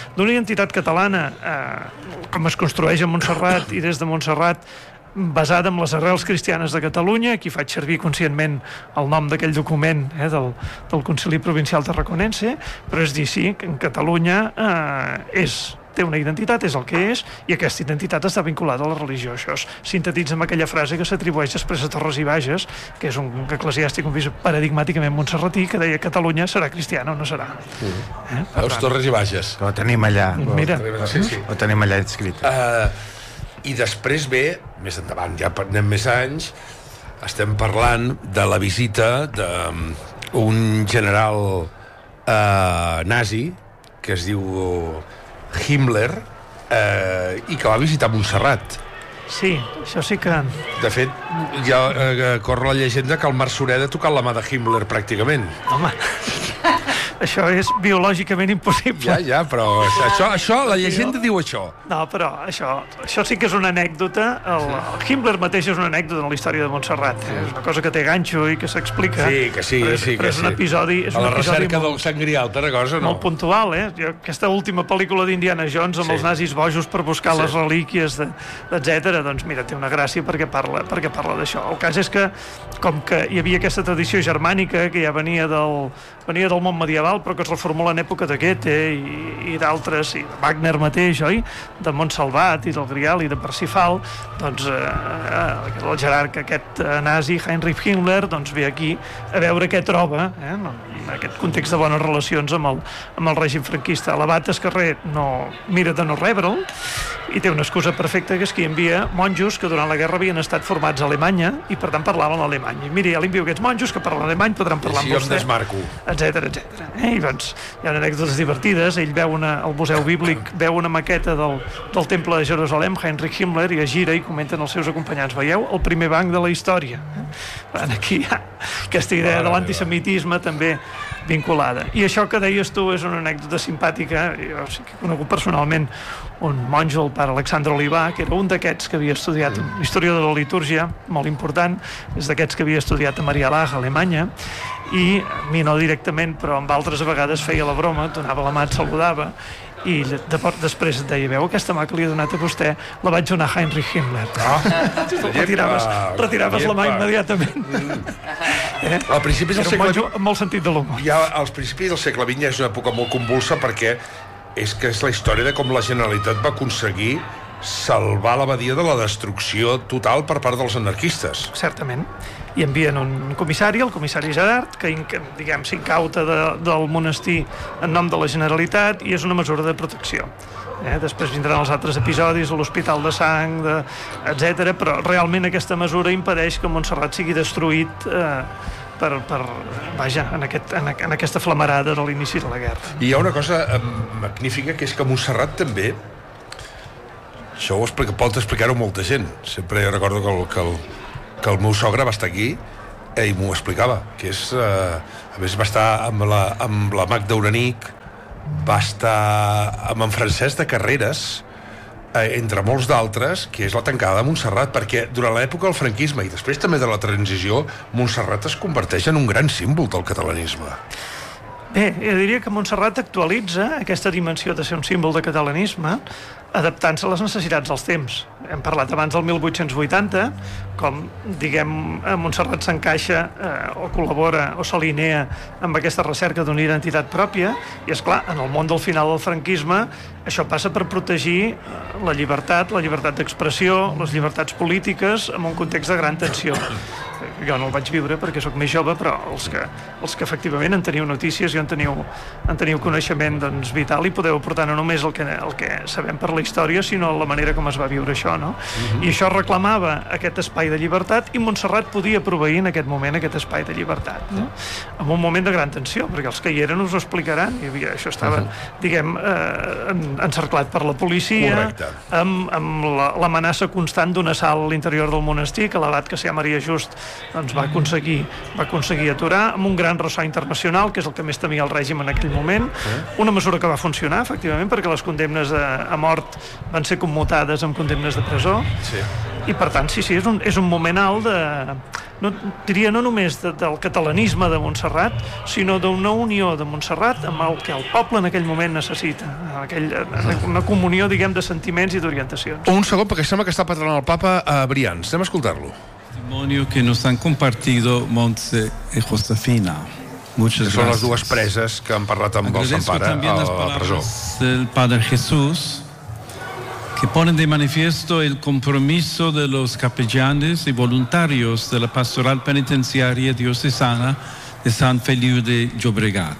com es construeix a Montserrat i des de Montserrat, basada en les arrels cristianes de Catalunya. Aquí faig servir conscientment el nom d'aquell document del Concili Provincial Tarraconense, però és dir, sí, que en Catalunya té una identitat, és el que és, i aquesta identitat està vinculada a la religió. Això es sintetitza amb aquella frase que s'atribueix després a Torres i Bages, que és un eclesiàstic, un bisbe paradigmàticament montserratí, que deia: Catalunya serà cristiana o no serà.
Veus, Torres i Bages.
Ho tenim allà.
Mira.
Ho tenim allà escrit.
I després ve, més endavant, ja anem més anys, estem parlant de la visita d'un general nazi, que es diu Himmler, i que va visitar Montserrat.
Sí, això sí que...
De fet, ja corre la llegenda que el Marçoreda ha tocat la mà de Himmler, pràcticament.
Home, això és biològicament impossible.
Ja, però això la llegenda diu això.
No, però això sí que és una anècdota. El Himmler mateix és una anècdota en la història de Montserrat. És una cosa que té ganxo i que s'explica.
Sí.
Però és un episodi...
A la recerca del Sant Grial, una cosa, no?
Molt puntual, Aquesta última pel·lícula d'Indiana Jones amb els nazis bojos per buscar les relíquies, etc. Doncs mira, té una gràcia perquè parla d'això. El cas és que, com que hi havia aquesta tradició germànica que ja venia del món medieval, però que es reformula en època de Goethe i d'altres, i de Wagner mateix, oi? De Montsalvat i del Grial i de Parsifal, doncs el jerarca aquest nazi, Heinrich Himmler, doncs ve aquí a veure què troba, en aquest context de bones relacions amb el règim franquista. L'abat Escarrer mira de no rebre'l, i té una excusa perfecta, que és que hi envia monjos que durant la guerra havien estat formats a Alemanya i per tant parlaven l'alemany. I mira, ja li envio aquests monjos que parlen alemany, podran parlar amb vostè, etcètera. I doncs hi ha anècdotes divertides. Ell veu al Museu Bíblic una maqueta del Temple de Jerusalem, Heinrich Himmler, i es gira i comenten els seus acompanyants: veieu el primer banc de la història. Aquí hi ha aquesta idea de l'antisemitisme també vinculada. I això que deies tu és una anècdota simpàtica. Jo sí que he conegut personalment un monjo, el pare Alexandre Olivà, que era un d'aquests que havia estudiat història de la litúrgia, molt important, és d'aquests que havia estudiat a Maria Laach, a Alemanya, i a mi no directament, però amb altres a vegades feia la broma, et donava la mà, et saludava, i després et deia: veu, aquesta mà que li he donat a vostè la vaig donar a Heinrich Himmler. Retiraves la mà immediatament.
Al principi del segle XX,
amb molt sentit de l'humor.
Als principis del segle XX és una època molt convulsa, perquè és la història de com la Generalitat va aconseguir salvar l'abadia de la destrucció total per part dels anarquistes.
Certament. I envien un comissari, el comissari Gerard, que diguem s'incauta del monestir en nom de la Generalitat, i és una mesura de protecció. Després vindran els altres episodis, l'Hospital de Sang, etc. Però realment aquesta mesura impedeix que Montserrat sigui destruït en aquesta flamarada de l'inici de la guerra.
I hi ha una cosa magnífica, que és que Montserrat també, això pot explicar-ho molta gent. Sempre jo recordo que el meu sogre va estar aquí i m'ho explicava, que és, a més va estar amb la Magda Uranic, va estar amb en Francesc de Carreras, entre molts d'altres, que és la tancada de Montserrat, perquè durant l'època del franquisme i després també de la transició, Montserrat es converteix en un gran símbol del catalanisme.
Bé, jo diria que Montserrat actualitza aquesta dimensió de ser un símbol de catalanisme, adaptant-se a les necessitats dels temps. Hem parlat abans del 1880, com, diguem, Montserrat s'encaixa o col·labora o s'alinea amb aquesta recerca d'una identitat pròpia, i, esclar, en el món del final del franquisme, això passa per protegir la llibertat d'expressió, les llibertats polítiques, en un context de gran tensió. Jo no el vaig viure perquè sóc més jove, però els que efectivament en teniu notícies i en teniu coneixement, doncs, vital, i podeu aportar no només el que sabem per la història, sinó la manera com es va viure això, no? I això reclamava aquest espai de llibertat, i Montserrat podia proveir en aquest moment aquest espai de llibertat, no? En un moment de gran tensió, perquè els que hi eren us ho explicaran. Això estava, diguem, encerclat per la policia, amb l'amenaça constant d'un assalt a l'interior del monestir, que l'abat Cassià Maria Just doncs va aconseguir aturar, amb un gran ressò internacional, que és el que més temia el règim en aquell moment. Una mesura que va funcionar, efectivament, perquè les condemnes a mort van ser commutades amb condemnes de presó. I per tant, sí, és un moment alt diria no només del catalanisme de Montserrat, sinó d'una unió de Montserrat amb el que el poble en aquell moment necessita, una comunió, diguem, de sentiments i d'orientacions.
Un segon, perquè sembla que està parlant el papa a Brians. Anem a escoltar-lo.
Testimonio que nos han compartido Montse y Josefina. Muchas gracias.
Són les dues preses que han parlat amb el Sant Pare a la presó.
Del Padre Jesús, que ponen de manifiesto el compromiso de los capellanes y voluntarios de la Pastoral Penitenciaria Diocesana de San Feliu de Llobregat.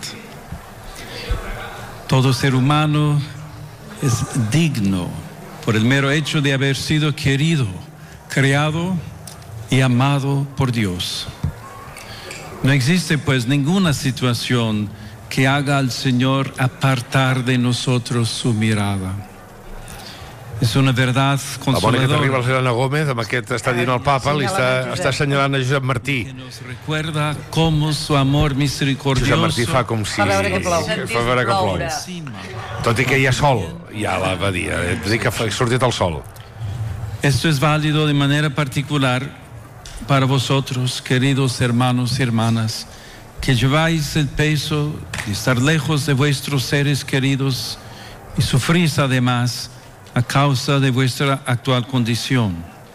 Todo ser humano es digno por el mero hecho de haber sido querido, creado y amado por Dios. No existe pues ninguna situación que haga al Señor apartar de nosotros su mirada. És una verdad consoladora.
La bona que t'arriba l'Helena Gómez, amb aquest està dient el papa, li està assenyalant a Josep Martí.
Que nos recuerda cómo su amor misericordioso.
Josep Martí fa com si...
Fa veure que plou.
Fa veure que plou. Tot i que hi ha sol, ja a l'abadia. Dic que ha sortit el sol.
Esto es válido de manera particular para vosotros, queridos hermanos y hermanas, que lleváis el peso de estar lejos de vuestros seres queridos y sufrís además a causa de vuestra actual condición.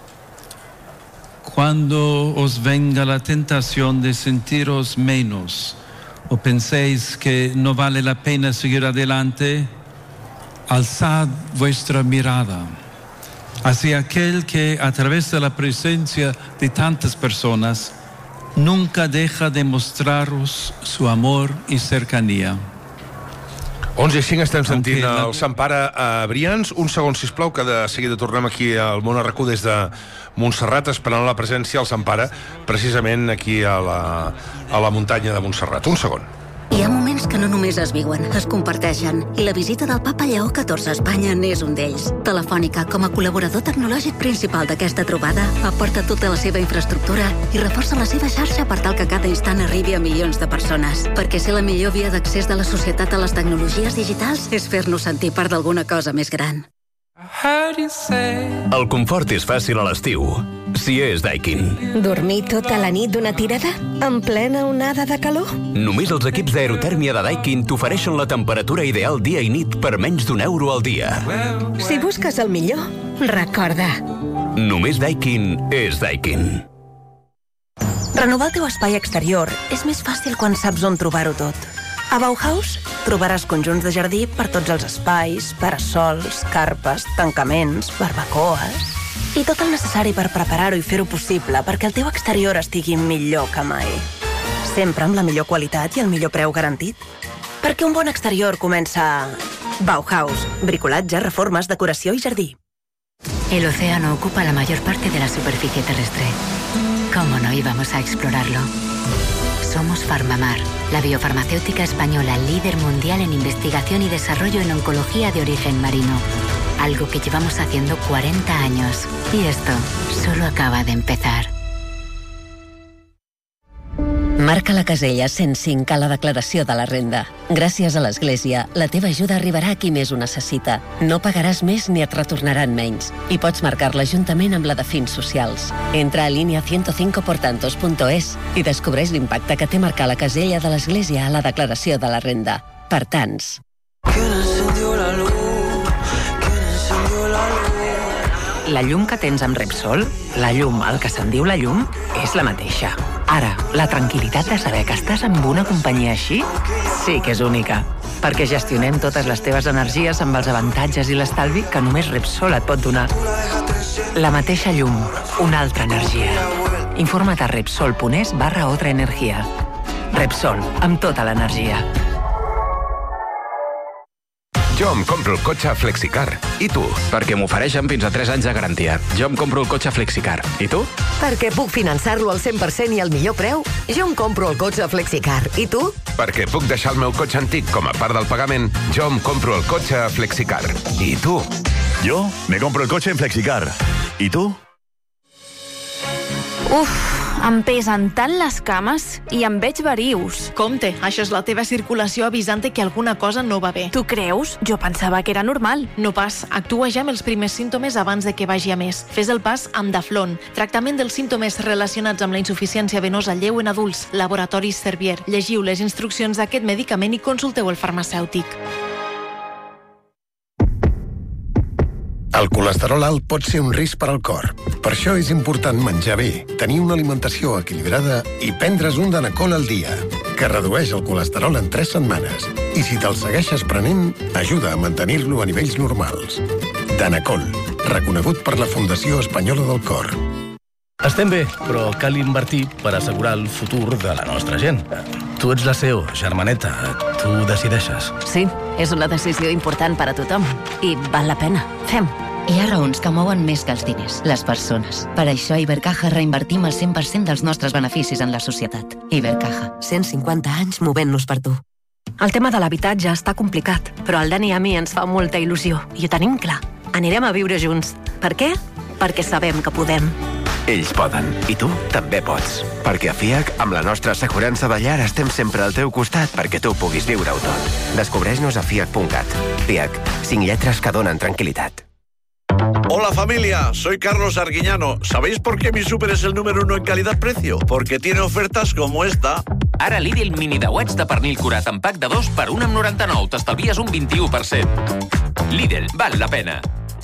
Cuando os venga la tentación de sentiros menos o penséis que no vale la pena seguir adelante, alzad vuestra mirada hacia aquel que, a través de la presencia de tantas personas, nunca deja de mostraros su amor y cercanía.
11:05 estem sentint el Sant Pare a Brians. Un segon, sisplau, que de seguida tornem aquí al Món RQ des de Montserrat, esperant la presència del Sant Pare, precisament aquí a la muntanya de Montserrat. Un segon.
Hi ha moments que no només es viuen, es comparteixen. I la visita del papa Lleó XIV a Espanya n'és un d'ells. Telefònica, com a col·laborador tecnològic principal d'aquesta trobada, aporta tota la seva infraestructura i reforça la seva xarxa per tal que cada instant arribi a milions de persones. Perquè ser la millor via d'accés de la societat a les tecnologies digitals és fer-nos sentir part d'alguna cosa més gran.
El confort és fàcil a l'estiu, si és Daikin.
Dormir tota la nit d'una tirada? En plena onada de calor?
Només els equips d'aerotèrmia de Daikin t'ofereixen la temperatura ideal dia i nit per menys d'€1 al dia.
Si busques el millor, recorda.
Només Daikin és Daikin.
Renovar el teu espai exterior és més fàcil quan saps on trobar-ho tot. A Bauhaus trobaràs conjunts de jardí per tots els espais, parasols, carpes, tancaments, barbacoes i tot el necessari per preparar-ho i fer-ho possible perquè el teu exterior estigui millor que mai. Sempre amb la millor qualitat i el millor preu garantit. Perquè un bon exterior comença... Bauhaus. Bricolatge, reformes, decoració i jardí.
El océano ocupa la mayor parte de la superficie terrestre. ¿Cómo no íbamos a explorarlo? Somos Farmamar, la biofarmacéutica española líder mundial en investigación y desarrollo en oncología de origen marino. Algo que llevamos haciendo 40 años. Y esto solo acaba de empezar.
Marca la casella 105 a la declaració de la renda. Gràcies a l'Església, la teva ajuda arribarà a qui més ho necessita. No pagaràs més ni et retornaran menys. I pots marcar-la juntament amb la de fins socials. Entra a línia 105portantos.es i descobreix l'impacte que té marcar la casella de l'Església a la declaració de la renda. Per tants.
La llum que tens amb Repsol, la llum, el que se'n diu la llum, és la mateixa. Ara, la tranquil·litat de saber que estàs amb una companyia així sí que és única. Perquè gestionem totes les teves energies amb els avantatges i l'estalvi que només Repsol et pot donar. La mateixa llum, una altra energia. Informa't a Repsol.es/otra energia. Repsol, amb tota l'energia.
Jo em compro el cotxe Flexicar. I tu?
Perquè m'ofereixen fins a 3 anys de garantia. Jo em compro el cotxe Flexicar. I tu?
Perquè puc finançar-lo al 100% i al millor preu. Jo em compro el cotxe Flexicar. I tu?
Perquè puc deixar el meu cotxe antic com a part del pagament. Jo em compro el cotxe Flexicar. I tu?
Jo me compro el cotxe en Flexicar. I tu?
Uf, em pesen tant les cames i em veig verius.
Compte, això és la teva circulació avisant-te que alguna cosa no va bé.
Tu creus? Jo pensava que era normal.
No pas, actua ja amb els primers símptomes abans de que vagi a més. Fes el pas amb Daflon, tractament dels símptomes relacionats amb la insuficiència venosa lleu en adults, Laboratoris Servier. Llegiu les instruccions d'aquest medicament i consulteu el farmacèutic.
El colesterol alt pot ser un risc per al cor. Per això és important menjar bé, tenir una alimentació equilibrada i prendre's un Danacol al dia, que redueix el colesterol en 3 setmanes. I si te'l segueixes prenent, ajuda a mantenir-lo a nivells normals. Danacol, reconegut per la Fundació Espanyola del Cor.
Estem bé, però cal invertir per assegurar el futur de la nostra gent. Tu ets la CEO, germaneta, tu decideixes.
Sí, és una decisió important per a tothom. I val la pena. Fem.
Hi ha raons que mouen més que els diners, les persones. Per això a Ibercaja reinvertim el 100% dels nostres beneficis en la societat. Ibercaja.
150 anys movent-nos per tu. El tema de l'habitatge està complicat, però al Dani i a mi ens fa molta il·lusió. I ho tenim clar. Anirem a viure junts. Per què? Perquè sabem que podem.
Ells poden, i tu també pots. Perquè a FIAC, amb la nostra assegurança de llar, estem sempre al teu costat perquè tu puguis viure-ho tot. Descobreix-nos a fiac.cat. FIAC, 5 lletres que donen tranquil·litat.
Hola familia, soy Carlos Arguiñano. ¿Sabéis por qué mi súper es el número 1 en calidad-precio? Porque tiene ofertas como esta.
Ara Lidl mini dauets de pernil curat en pack de 2 per 1,99. T'estalvies un 21%. Lidl, val la pena.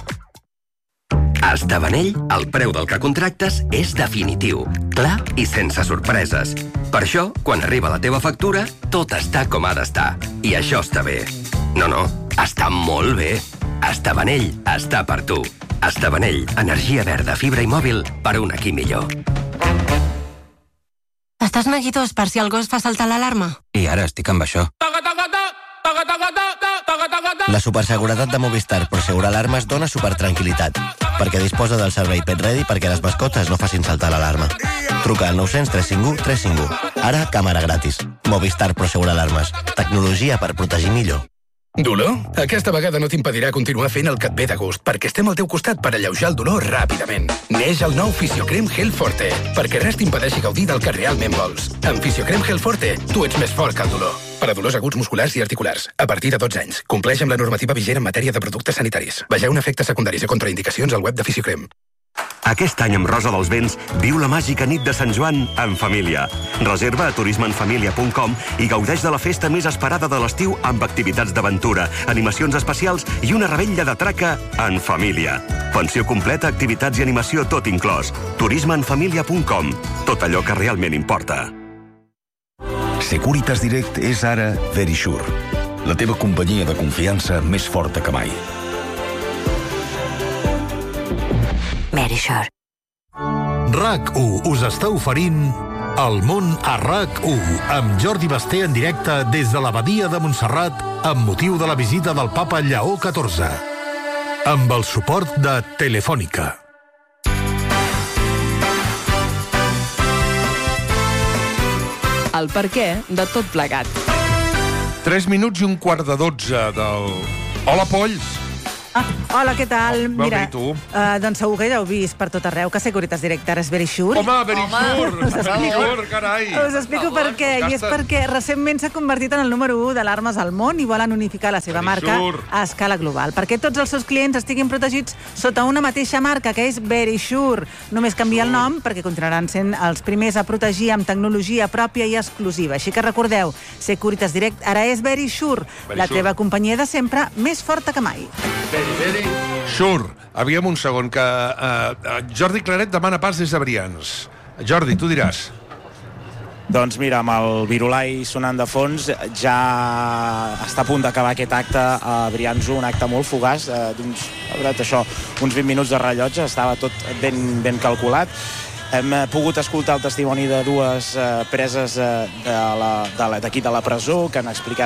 A Estabanell, el preu del que contractes és definitiu, clar i sense sorpreses. Per això, quan arriba la teva factura, tot està com ha d'estar. I això està bé. No, està molt bé. Estabanell està per tu. Estabanell, energia verda, fibra i mòbil per un aquí millor.
Estàs neguitós per si el gos fa saltar l'alarma?
I ara estic amb això.
La superseguretat de Movistar Prosegur Alarmes dona supertranquil·litat, perquè disposa del servei Pet Ready perquè les mascotes no facin saltar l'alarma. Truca al 900 351 351. Ara, càmera gratis. Movistar Prosegur Alarmes. Tecnologia per protegir millor.
Dolor? Aquesta vegada no t'impedirà continuar fent el que et ve de gust, perquè estem al teu costat per alleujar el dolor ràpidament. Neix el nou Fisiocrem Gel Forte, perquè res t'impedeixi gaudir del que realment vols. Amb Fisiocrem Gel Forte, tu ets més fort que el dolor. Per a dolors aguts musculars i articulars, a partir de 12 anys. Compleix amb la normativa vigent en matèria de productes sanitaris. Vegeu efectes secundaris i contraindicacions al web de Fisiocrem.
Aquest any amb Rosa dels Vents viu la màgica nit de Sant Joan en família. Reserva a turismeenfamilia.com i gaudeix de la festa més esperada de l'estiu amb activitats d'aventura, animacions especials i una revetlla de traca en família. Pensió completa, activitats i animació tot inclòs. turismeenfamilia.com. Tot allò que realment importa.
Securitas Direct és ara Verisure, la teva companyia de confiança més forta que mai.
Verisure.
RAC1 us està oferint El món a RAC1 amb Jordi Basté en directe des de l'abadia de Montserrat amb motiu de la visita del papa Lleó XIV. Amb el suport de Telefònica.
El perquè de tot plegat.
3 minuts i un quart de 12 del... Hola, polls!
Hola, què tal?
Mira,
doncs segur que ja heu vist per tot arreu que Securitas Direct ara és Verisure.
Home, Verisure, carai!
Us explico per què. I és perquè recentment s'ha convertit en el número 1 d'alarmes al món i volen unificar la seva marca a escala global. Perquè tots els seus clients estiguin protegits sota una mateixa marca, que és Verisure. Només canvia el nom perquè continuaran sent els primers a protegir amb tecnologia pròpia i exclusiva. Així que recordeu, Securitas Direct ara és Verisure, la teva companyia de sempre més forta que mai.
Verisure. Aviam un segon, que Jordi Claret demana pas des de Brians. Jordi, tu diràs.
Doncs mira, amb el virulai sonant de fons, ja està a punt d'acabar aquest acte a Brians 1, un acte molt fugaç, d'uns 20 minuts de rellotge, estava tot ben calculat. Hem pogut escoltar el testimoni de dues preses d'aquí de la presó, que han explicat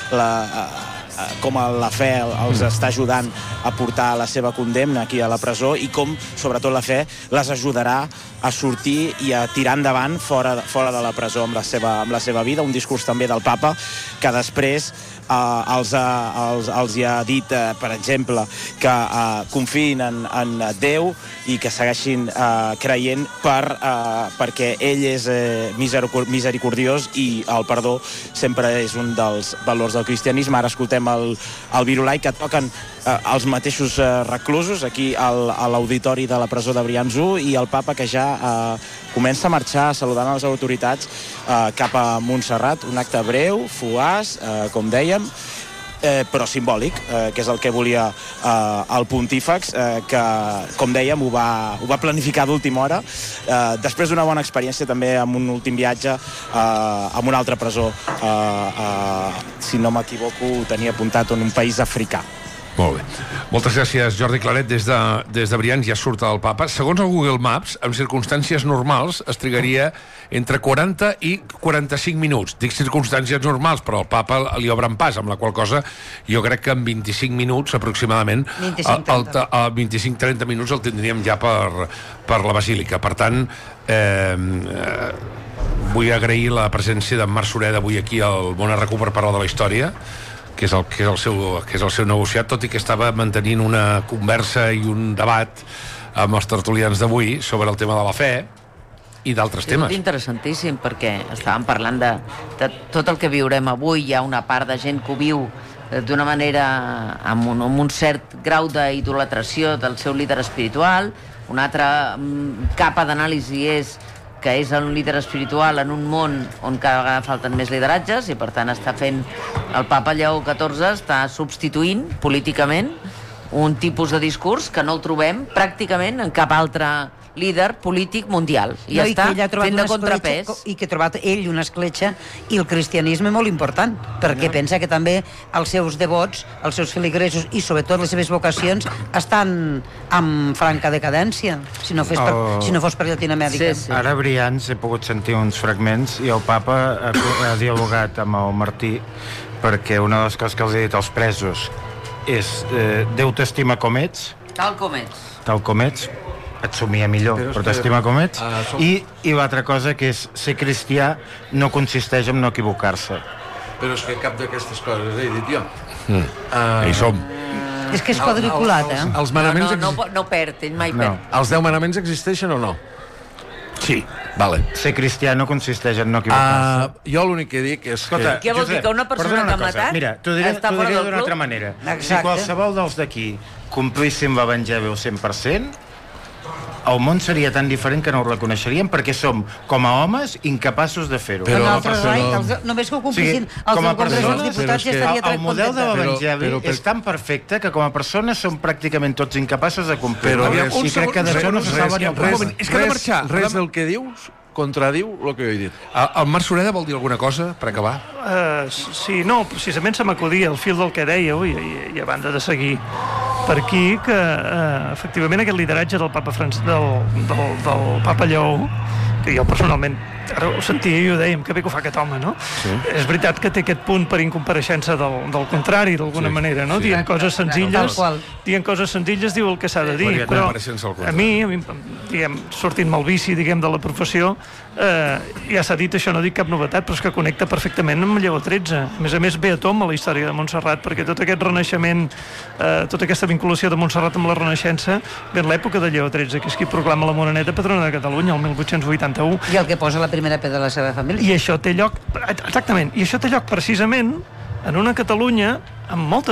com la fe els està ajudant a portar la seva condemna aquí a la presó i com, sobretot, la fe les ajudarà a sortir i a tirar endavant fora de la presó amb la seva vida. Un discurs també del papa que després els hi ha dit, per exemple, que confiïn en Déu i que segueixin creient perquè ell és misericordiós i el perdó sempre és un dels valors del cristianisme. Ara escoltem el virulai que toquen els mateixos reclusos aquí a l'auditori de la presó de Brians 1 i el papa que ja comença a marxar saludant les autoritats cap a Montserrat. Un acte breu, fugaç, com dèiem, però simbòlic, que és el que volia el pontífex, que, com dèiem, ho va planificar d'última hora, després d'una bona experiència també amb un últim viatge a una altra presó, si no m'equivoco, ho tenia apuntat, en un país africà.
Molt bé. Moltes gràcies, Jordi Claret. Des de Brians ja surt el papa. Segons el Google Maps, en circumstàncies normals es trigaria entre 40 i 45 minuts. Dic circumstàncies normals, però el papa li obren pas, amb la qual cosa jo crec que en 25 minuts aproximadament, 25-30 minuts el tindríem ja per la basílica. Per tant, vull agrair la presència d'en Marc Sureda avui aquí al Món RAC1 per parlar de la història, que és el seu negociat, tot i que estava mantenint una conversa i un debat amb els tertulians d'avui sobre el tema de la fe i d'altres temes.
És interessantíssim, perquè estàvem parlant de tot el que viurem avui. Hi ha una part de gent que ho viu d'una manera amb un cert grau d'idolatració del seu líder espiritual. Una altra capa d'anàlisi és que és un líder espiritual en un món on cada vegada falten més lideratges i per tant el papa Lleó XIV està substituint políticament un tipus de discurs que no el trobem pràcticament en cap altre líder polític mundial i està fent de contrapès
i que ha trobat ell una escletxa i el cristianisme molt important perquè pensa que també els seus devots, els seus feligresos i sobretot les seves vocacions estan en franca decadència si no fos per Llatinoamèrica.
Ara a Brians he pogut sentir uns fragments i el papa ha dialogat amb el Martí perquè una de les coses que els ha dit als presos és Déu t'estima com ets,
tal com ets,
et somia millor, però t'estima com ets. I l'altra cosa, que és ser cristià, no consisteix en no equivocar-se.
Però és que cap d'aquestes coses he dit jo.
Hi som.
És que és quadriculat,
Els manaments...
No perd, ell mai perd.
Els 10 manaments existeixen o no?
Sí.
Vale.
Ser cristià no consisteix en no equivocar-se.
Jo l'únic que dic és
Escolta,
què vol dir? Que una persona que ha matat
mira, t'ho diré d'una altra manera. Si qualsevol dels d'aquí complíssim l'Evangeli al 100%, el món seria tan diferent que no ho reconeixeríem, perquè som, com a homes, incapaços de fer-ho.
Només que ho complissin els del Congrés dels Diputats ja estaria
el model de l'Evangeli és tan perfecte que com a persones som pràcticament tots incapaços de complir-ho. I crec que d'això no se salvaria
res del que dius contradiu el que jo he dit.
El Marc Sureda vol dir alguna cosa per acabar?
Sí, no, precisament se m'acudia el fil del que dèieu i a banda de seguir per aquí que efectivament aquest lideratge del Papa del Papa Lleó, que jo personalment ara ho sentia i ho dèiem, que bé que ho fa aquest home, no? Sí. És veritat que té aquest punt per incompareixença del contrari, d'alguna manera, no? Dient coses senzilles, diu el que s'ha de dir, però a mi, diguem, sortint-me el vici, diguem, de la professió, ja s'ha dit, això no dic cap novetat, però és que connecta perfectament amb Lleó XIII. A més, ve a tom a la història de Montserrat, perquè tot aquest renaixement, tota aquesta vinculació de Montserrat amb la Renaixença, ve en l'època de Lleó XIII, que és qui proclama la Moreneta patrona de Catalunya, el 1881.
I el que posa la primera pedra de la seva família.
I això té lloc, exactament, i això té lloc precisament en una Catalunya amb molta